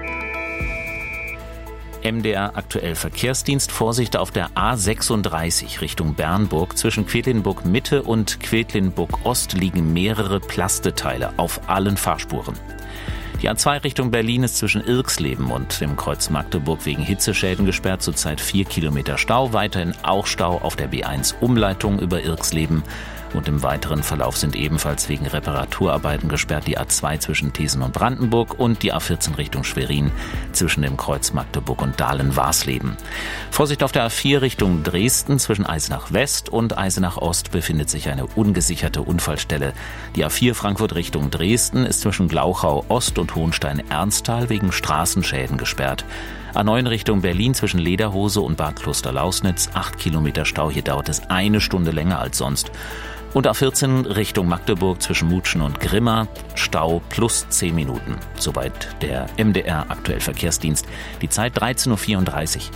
M D R aktuell Verkehrsdienst. Vorsicht auf der A sechsunddreißig Richtung Bernburg. Zwischen Quedlinburg Mitte und Quedlinburg Ost liegen mehrere Plasteteile auf allen Fahrspuren. Die A zwei Richtung Berlin ist zwischen Irxleben und dem Kreuz Magdeburg wegen Hitzeschäden gesperrt. Zurzeit vier Kilometer Stau. Weiterhin auch Stau auf der B eins Umleitung über Irxleben. Und im weiteren Verlauf sind ebenfalls wegen Reparaturarbeiten gesperrt die A zwei zwischen Thesen und Brandenburg und die A vierzehn Richtung Schwerin zwischen dem Kreuz Magdeburg und Dahlen-Warsleben. Vorsicht auf der A vier Richtung Dresden. Zwischen Eisenach West und Eisenach Ost befindet sich eine ungesicherte Unfallstelle. Die A vier Frankfurt Richtung Dresden ist zwischen Glauchau Ost und Hohenstein-Ernsthal wegen Straßenschäden gesperrt. A neun Richtung Berlin zwischen Lederhose und Bad Klosterlausnitz, acht Kilometer Stau. Hier dauert es eine Stunde länger als sonst. Und A vierzehn Richtung Magdeburg zwischen Mutschen und Grimma, Stau plus zehn Minuten. Soweit der M D R aktuell Verkehrsdienst. Die Zeit dreizehn Uhr vierunddreißig.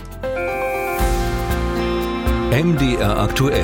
M D R aktuell.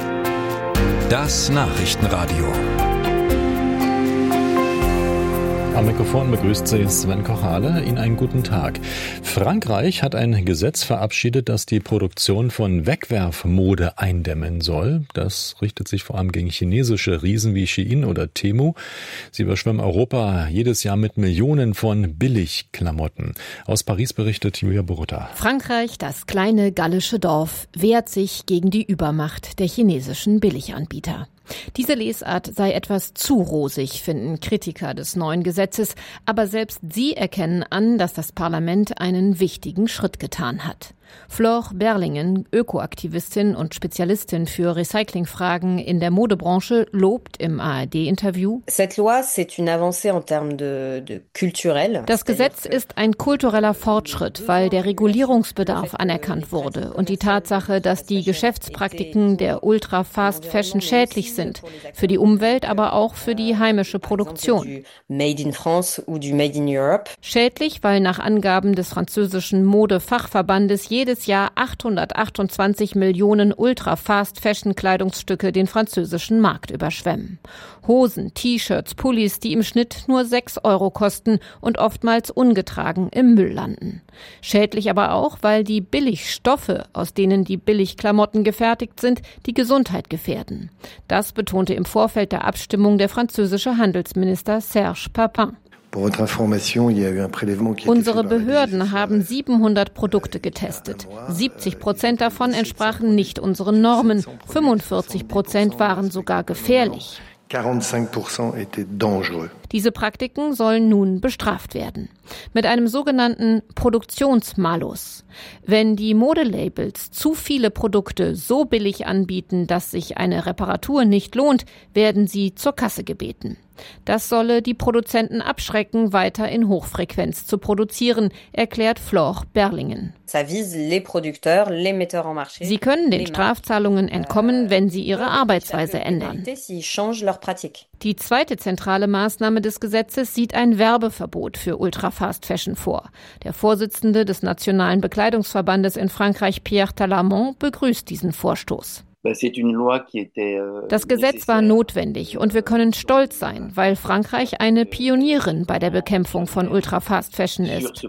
Das Nachrichtenradio. Am Mikrofon begrüßt Sie Sven Kochale. Ihnen einen guten Tag. Frankreich hat ein Gesetz verabschiedet, das die Produktion von Wegwerfmode eindämmen soll. Das richtet sich vor allem gegen chinesische Riesen wie Shein oder Temu. Sie überschwemmen Europa jedes Jahr mit Millionen von Billigklamotten. Aus Paris berichtet Julia Borutta. Frankreich, das kleine gallische Dorf, wehrt sich gegen die Übermacht der chinesischen Billiganbieter. Diese Lesart sei etwas zu rosig, finden Kritiker des neuen Gesetzes, aber selbst sie erkennen an, dass das Parlament einen wichtigen Schritt getan hat. Flore Berlingen, Ökoaktivistin und Spezialistin für Recyclingfragen in der Modebranche, lobt im A R D-Interview: Das Gesetz ist ein kultureller Fortschritt, weil der Regulierungsbedarf anerkannt wurde und die Tatsache, dass die Geschäftspraktiken der Ultra-Fast-Fashion schädlich sind, für die Umwelt, aber auch für die heimische Produktion. Schädlich, weil nach Angaben des französischen Modefachverbandes jedes Jahr achthundertachtundzwanzig Millionen Ultra-Fast-Fashion-Kleidungsstücke den französischen Markt überschwemmen. Hosen, T-Shirts, Pullis, die im Schnitt nur sechs Euro kosten und oftmals ungetragen im Müll landen. Schädlich aber auch, weil die Billigstoffe, aus denen die Billigklamotten gefertigt sind, die Gesundheit gefährden. Das betonte im Vorfeld der Abstimmung der französische Handelsminister Serge Papin. Unsere Behörden haben siebenhundert Produkte getestet. siebzig Prozent davon entsprachen nicht unseren Normen. fünfundvierzig Prozent waren sogar gefährlich. Diese Praktiken sollen nun bestraft werden. Mit einem sogenannten Produktionsmalus. Wenn die Modelabels zu viele Produkte so billig anbieten, dass sich eine Reparatur nicht lohnt, werden sie zur Kasse gebeten. Das solle die Produzenten abschrecken, weiter in Hochfrequenz zu produzieren, erklärt Flore Berlingen. Sie können den Strafzahlungen entkommen, wenn sie ihre Arbeitsweise ändern. Die zweite zentrale Maßnahme des Gesetzes sieht ein Werbeverbot für Ultra-Fast-Fashion vor. Der Vorsitzende des Nationalen Bekleidungsverbandes in Frankreich, Pierre Talamont, begrüßt diesen Vorstoß. Das Gesetz war notwendig und wir können stolz sein, weil Frankreich eine Pionierin bei der Bekämpfung von Ultra-Fast-Fashion ist.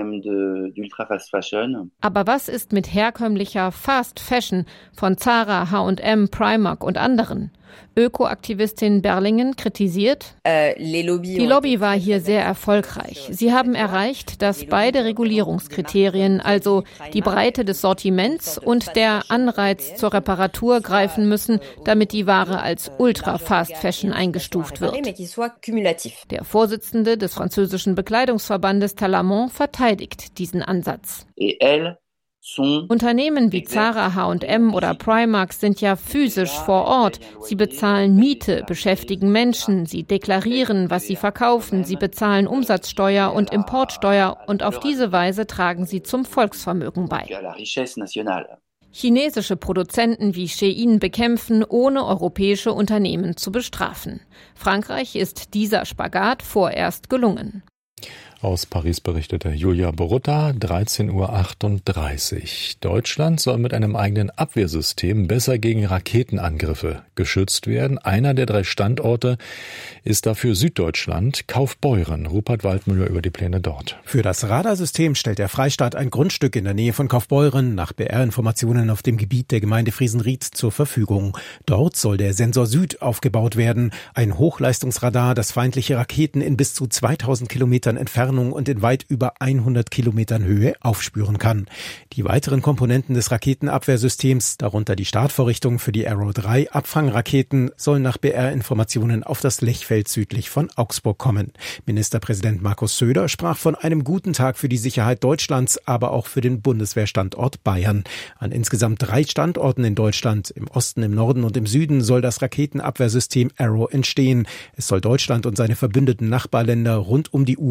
Aber was ist mit herkömmlicher Fast-Fashion von Zara, H und M, Primark und anderen? Ökoaktivistin Berlingen kritisiert: Die Lobby war hier sehr erfolgreich. Sie haben erreicht, dass beide Regulierungskriterien, also die Breite des Sortiments und der Anreiz zur Reparatur, greifen müssen, damit die Ware als Ultra-Fast-Fashion eingestuft wird. Der Vorsitzende des französischen Bekleidungsverbandes Talamont verteidigt diesen Ansatz. Unternehmen wie Zara, H und M oder Primark sind ja physisch vor Ort. Sie bezahlen Miete, beschäftigen Menschen, sie deklarieren, was sie verkaufen, sie bezahlen Umsatzsteuer und Importsteuer und auf diese Weise tragen sie zum Volksvermögen bei. Chinesische Produzenten wie Shein bekämpfen, ohne europäische Unternehmen zu bestrafen. Frankreich ist dieser Spagat vorerst gelungen. Aus Paris berichtete Julia Borutta, dreizehn Uhr achtunddreißig. Deutschland soll mit einem eigenen Abwehrsystem besser gegen Raketenangriffe geschützt werden. Einer der drei Standorte ist dafür Süddeutschland, Kaufbeuren. Rupert Waldmüller über die Pläne dort. Für das Radarsystem stellt der Freistaat ein Grundstück in der Nähe von Kaufbeuren nach B R-Informationen auf dem Gebiet der Gemeinde Friesenried zur Verfügung. Dort soll der Sensor Süd aufgebaut werden, ein Hochleistungsradar, das feindliche Raketen in bis zu zweitausend Kilometern Entfernung und in weit über hundert Kilometern Höhe aufspüren kann. Die weiteren Komponenten des Raketenabwehrsystems, darunter die Startvorrichtung für die Arrow drei Abfangraketen, sollen nach B R-Informationen auf das Lechfeld südlich von Augsburg kommen. Ministerpräsident Markus Söder sprach von einem guten Tag für die Sicherheit Deutschlands, aber auch für den Bundeswehrstandort Bayern. An insgesamt drei Standorten in Deutschland, im Osten, im Norden und im Süden, soll das Raketenabwehrsystem Arrow entstehen. Es soll Deutschland und seine verbündeten Nachbarländer rund um die Uhr vor Angriffen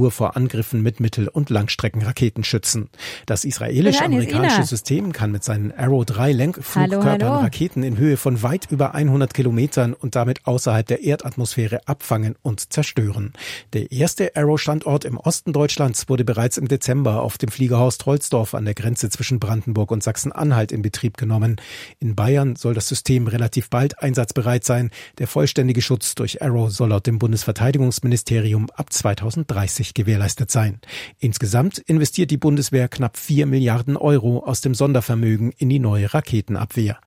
Angriffen mit Mittel- und Langstreckenraketen schützen. Das israelisch-amerikanische System kann mit seinen Arrow drei Lenkflugkörpern Raketen in Höhe von weit über hundert Kilometern und damit außerhalb der Erdatmosphäre abfangen und zerstören. Der erste Arrow-Standort im Osten Deutschlands wurde bereits im Dezember auf dem Fliegerhorst Holzdorf an der Grenze zwischen Brandenburg und Sachsen-Anhalt in Betrieb genommen. In Bayern soll das System relativ bald einsatzbereit sein. Der vollständige Schutz durch Arrow soll laut dem Bundesverteidigungsministerium ab zweitausenddreißig gewährleistet sein. Insgesamt investiert die Bundeswehr knapp vier Milliarden Euro aus dem Sondervermögen in die neue Raketenabwehr.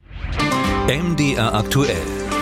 M D R aktuell.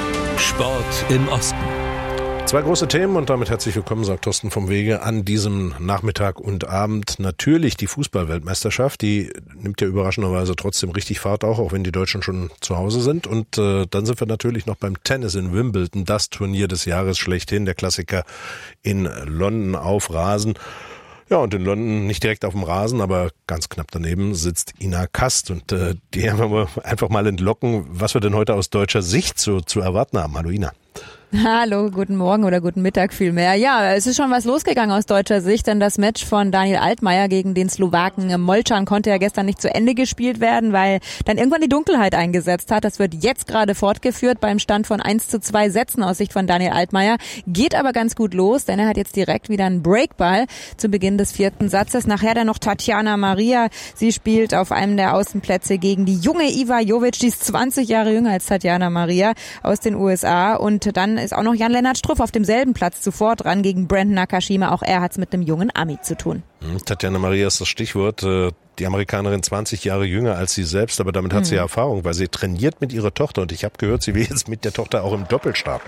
Sport im Osten. Zwei große Themen und damit herzlich willkommen, sagt Thorsten vom Wege, an diesem Nachmittag und Abend. Natürlich die Fußball-Weltmeisterschaft, die nimmt ja überraschenderweise trotzdem richtig Fahrt auch, auch wenn die Deutschen schon zu Hause sind. Und äh, dann sind wir natürlich noch beim Tennis in Wimbledon, das Turnier des Jahres schlechthin, der Klassiker in London auf Rasen. Ja, und in London nicht direkt auf dem Rasen, aber ganz knapp daneben sitzt Ina Kast und äh, die haben wir einfach mal entlocken, was wir denn heute aus deutscher Sicht so zu erwarten haben. Hallo Ina. Hallo, guten Morgen oder guten Mittag vielmehr. Ja, es ist schon was losgegangen aus deutscher Sicht, denn das Match von Daniel Altmaier gegen den Slowaken Molcan konnte ja gestern nicht zu Ende gespielt werden, weil dann irgendwann die Dunkelheit eingesetzt hat. Das wird jetzt gerade fortgeführt beim Stand von eins zu zwei Sätzen aus Sicht von Daniel Altmaier. Geht aber ganz gut los, denn er hat jetzt direkt wieder einen Breakball zu Beginn des vierten Satzes. Nachher dann noch Tatjana Maria. Sie spielt auf einem der Außenplätze gegen die junge Iva Jovic, die ist zwanzig Jahre jünger als Tatjana Maria aus den U S A. Und dann ist auch noch Jan-Lennart Struff auf demselben Platz zuvor dran gegen Brandon Nakashima. Auch er hat es mit einem jungen Ami zu tun. Tatjana Maria ist das Stichwort. Die Amerikanerin zwanzig Jahre jünger als sie selbst, aber damit hat mhm. sie ja Erfahrung, weil sie trainiert mit ihrer Tochter. Und ich habe gehört, sie will jetzt mit der Tochter auch im Doppel starten.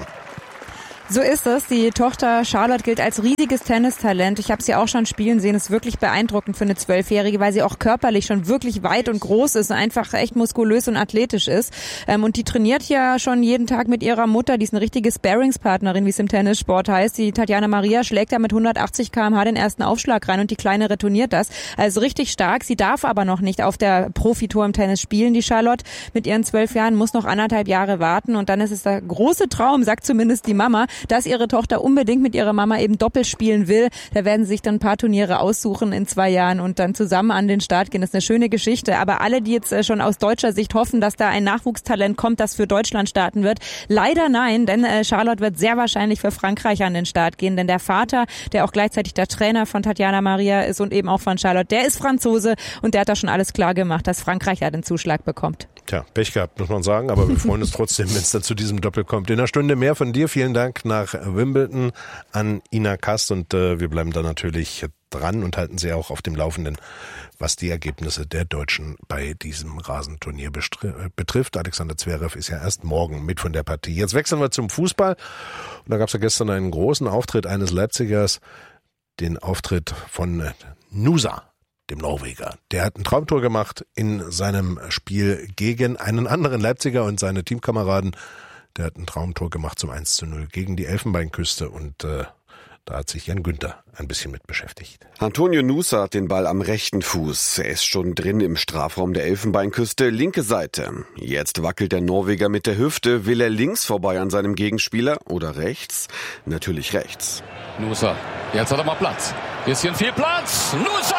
So ist es. Die Tochter Charlotte gilt als riesiges Tennistalent. Ich habe sie auch schon spielen sehen. Ist wirklich beeindruckend für eine Zwölfjährige, weil sie auch körperlich schon wirklich weit und groß ist und einfach echt muskulös und athletisch ist. Und die trainiert ja schon jeden Tag mit ihrer Mutter. Die ist eine richtige Sparringspartnerin, wie es im Tennissport heißt. Die Tatjana Maria schlägt da mit hundertachtzig Kilometer pro Stunde den ersten Aufschlag rein und die Kleine retourniert das. Also richtig stark. Sie darf aber noch nicht auf der Profitour im Tennis spielen. Die Charlotte mit ihren zwölf Jahren muss noch anderthalb Jahre warten und dann ist es der große Traum, sagt zumindest die Mama, dass ihre Tochter unbedingt mit ihrer Mama eben Doppel spielen will. Da werden sie sich dann ein paar Turniere aussuchen in zwei Jahren und dann zusammen an den Start gehen. Das ist eine schöne Geschichte. Aber alle, die jetzt schon aus deutscher Sicht hoffen, dass da ein Nachwuchstalent kommt, das für Deutschland starten wird, leider nein, denn Charlotte wird sehr wahrscheinlich für Frankreich an den Start gehen, denn der Vater, der auch gleichzeitig der Trainer von Tatjana Maria ist und eben auch von Charlotte, der ist Franzose und der hat da schon alles klar gemacht, dass Frankreich da den Zuschlag bekommt. Tja, Pech gehabt, muss man sagen, aber wir freuen uns trotzdem, wenn es dann zu diesem Doppel kommt. In einer Stunde mehr von dir. Vielen Dank nach Wimbledon an Ina Kast und äh, wir bleiben da natürlich dran und halten Sie auch auf dem Laufenden, was die Ergebnisse der Deutschen bei diesem Rasenturnier betrifft. Alexander Zverev ist ja erst morgen mit von der Partie. Jetzt wechseln wir zum Fußball und da gab es ja gestern einen großen Auftritt eines Leipzigers, den Auftritt von Nusa, dem Norweger. Der hat ein Traumtor gemacht in seinem Spiel gegen einen anderen Leipziger und seine Teamkameraden. Der hat ein Traumtor gemacht zum eins zu null gegen die Elfenbeinküste und äh, da hat sich Jan Günther ein bisschen mit beschäftigt. Antonio Nusa hat den Ball am rechten Fuß. Er ist schon drin im Strafraum der Elfenbeinküste, linke Seite. Jetzt wackelt der Norweger mit der Hüfte. Will er links vorbei an seinem Gegenspieler oder rechts? Natürlich rechts. Nusa, jetzt hat er mal Platz. Bisschen viel Platz. Nusa!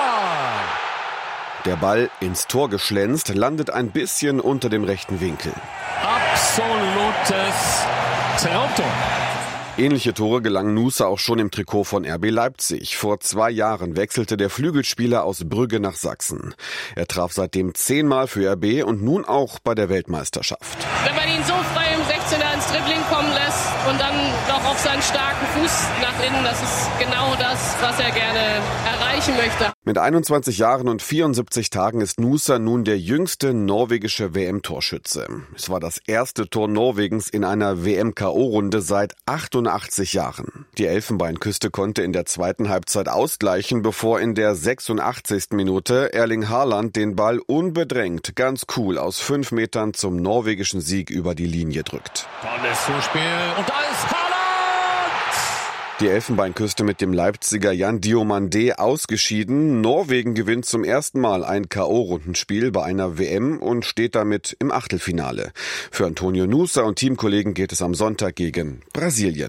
Der Ball ins Tor geschlänzt, landet ein bisschen unter dem rechten Winkel. Absolutes Traumtor. Ähnliche Tore gelangen Nusa auch schon im Trikot von R B Leipzig. Vor zwei Jahren wechselte der Flügelspieler aus Brügge nach Sachsen. Er traf seitdem zehnmal für R B und nun auch bei der Weltmeisterschaft. Wenn man ihn so frei im sechzehner ins Dribbling kommen lässt und dann noch auf seinen starken Fuß nach innen, das ist genau das, was er gerne erreichen möchte. Mit einundzwanzig Jahren und vierundsiebzig Tagen ist Nusa nun der jüngste norwegische W M-Torschütze. Es war das erste Tor Norwegens in einer W M-K O-Runde seit achtundachtzig Jahren. Die Elfenbeinküste konnte in der zweiten Halbzeit ausgleichen, bevor in der sechsundachtzigsten Minute Erling Haaland den Ball unbedrängt, ganz cool aus fünf Metern zum norwegischen Sieg über die Linie drückt. Tolles Zuspiel und da ist Haaland! Die Elfenbeinküste mit dem Leipziger Jan Diomande ausgeschieden. Norwegen gewinnt zum ersten Mal ein K O-Rundenspiel bei einer W M und steht damit im Achtelfinale. Für Antonio Nusa und Teamkollegen geht es am Sonntag gegen Brasilien.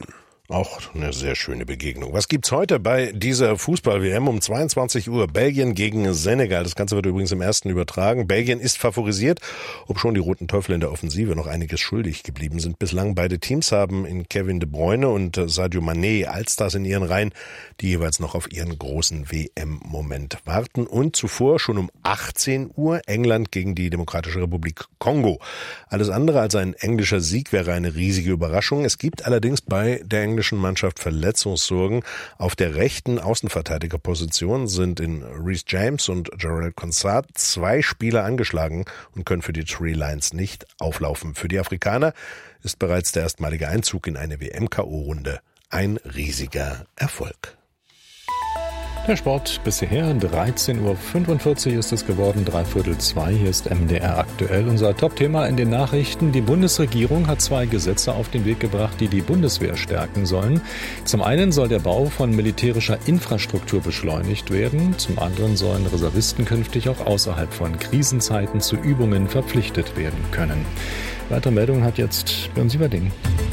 Auch eine sehr schöne Begegnung. Was gibt's heute bei dieser Fußball-W M um zweiundzwanzig Uhr? Belgien gegen Senegal. Das Ganze wird übrigens im ersten übertragen. Belgien ist favorisiert, obschon die Roten Teufel in der Offensive noch einiges schuldig geblieben sind. Bislang beide Teams haben in Kevin De Bruyne und Sadio Mané Allstars in ihren Reihen, die jeweils noch auf ihren großen W M-Moment warten. Und zuvor schon um achtzehn Uhr England gegen die Demokratische Republik Kongo. Alles andere als ein englischer Sieg wäre eine riesige Überraschung. Es gibt allerdings bei der englischen Mannschaft Verletzungssorgen. Auf der rechten Außenverteidigerposition sind in Reece James und Jarrell Consart zwei Spieler angeschlagen und können für die Three Lions nicht auflaufen. Für die Afrikaner ist bereits der erstmalige Einzug in eine W M-K O-Runde ein riesiger Erfolg. Der Sport bisher, dreizehn Uhr fünfundvierzig ist es geworden, dreiviertel zwei. Hier ist M D R aktuell. Unser Top-Thema in den Nachrichten. Die Bundesregierung hat zwei Gesetze auf den Weg gebracht, die die Bundeswehr stärken sollen. Zum einen soll der Bau von militärischer Infrastruktur beschleunigt werden. Zum anderen sollen Reservisten künftig auch außerhalb von Krisenzeiten zu Übungen verpflichtet werden können. Weitere Meldungen hat jetzt Björn Sieverding.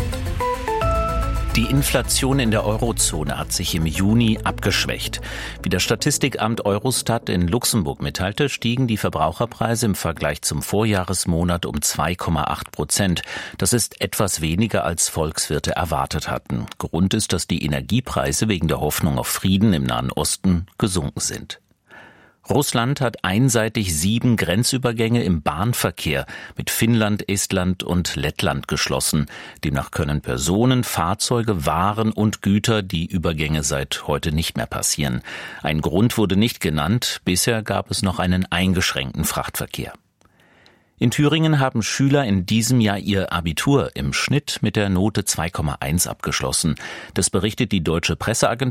Die Inflation in der Eurozone hat sich im Juni abgeschwächt. Wie das Statistikamt Eurostat in Luxemburg mitteilte, stiegen die Verbraucherpreise im Vergleich zum Vorjahresmonat um zwei Komma acht Prozent. Das ist etwas weniger, als Volkswirte erwartet hatten. Grund ist, dass die Energiepreise wegen der Hoffnung auf Frieden im Nahen Osten gesunken sind. Russland hat einseitig sieben Grenzübergänge im Bahnverkehr mit Finnland, Estland und Lettland geschlossen. Demnach können Personen, Fahrzeuge, Waren und Güter die Übergänge seit heute nicht mehr passieren. Ein Grund wurde nicht genannt. Bisher gab es noch einen eingeschränkten Frachtverkehr. In Thüringen haben Schüler in diesem Jahr ihr Abitur im Schnitt mit der Note zwei Komma eins abgeschlossen. Das berichtet die Deutsche Presseagentur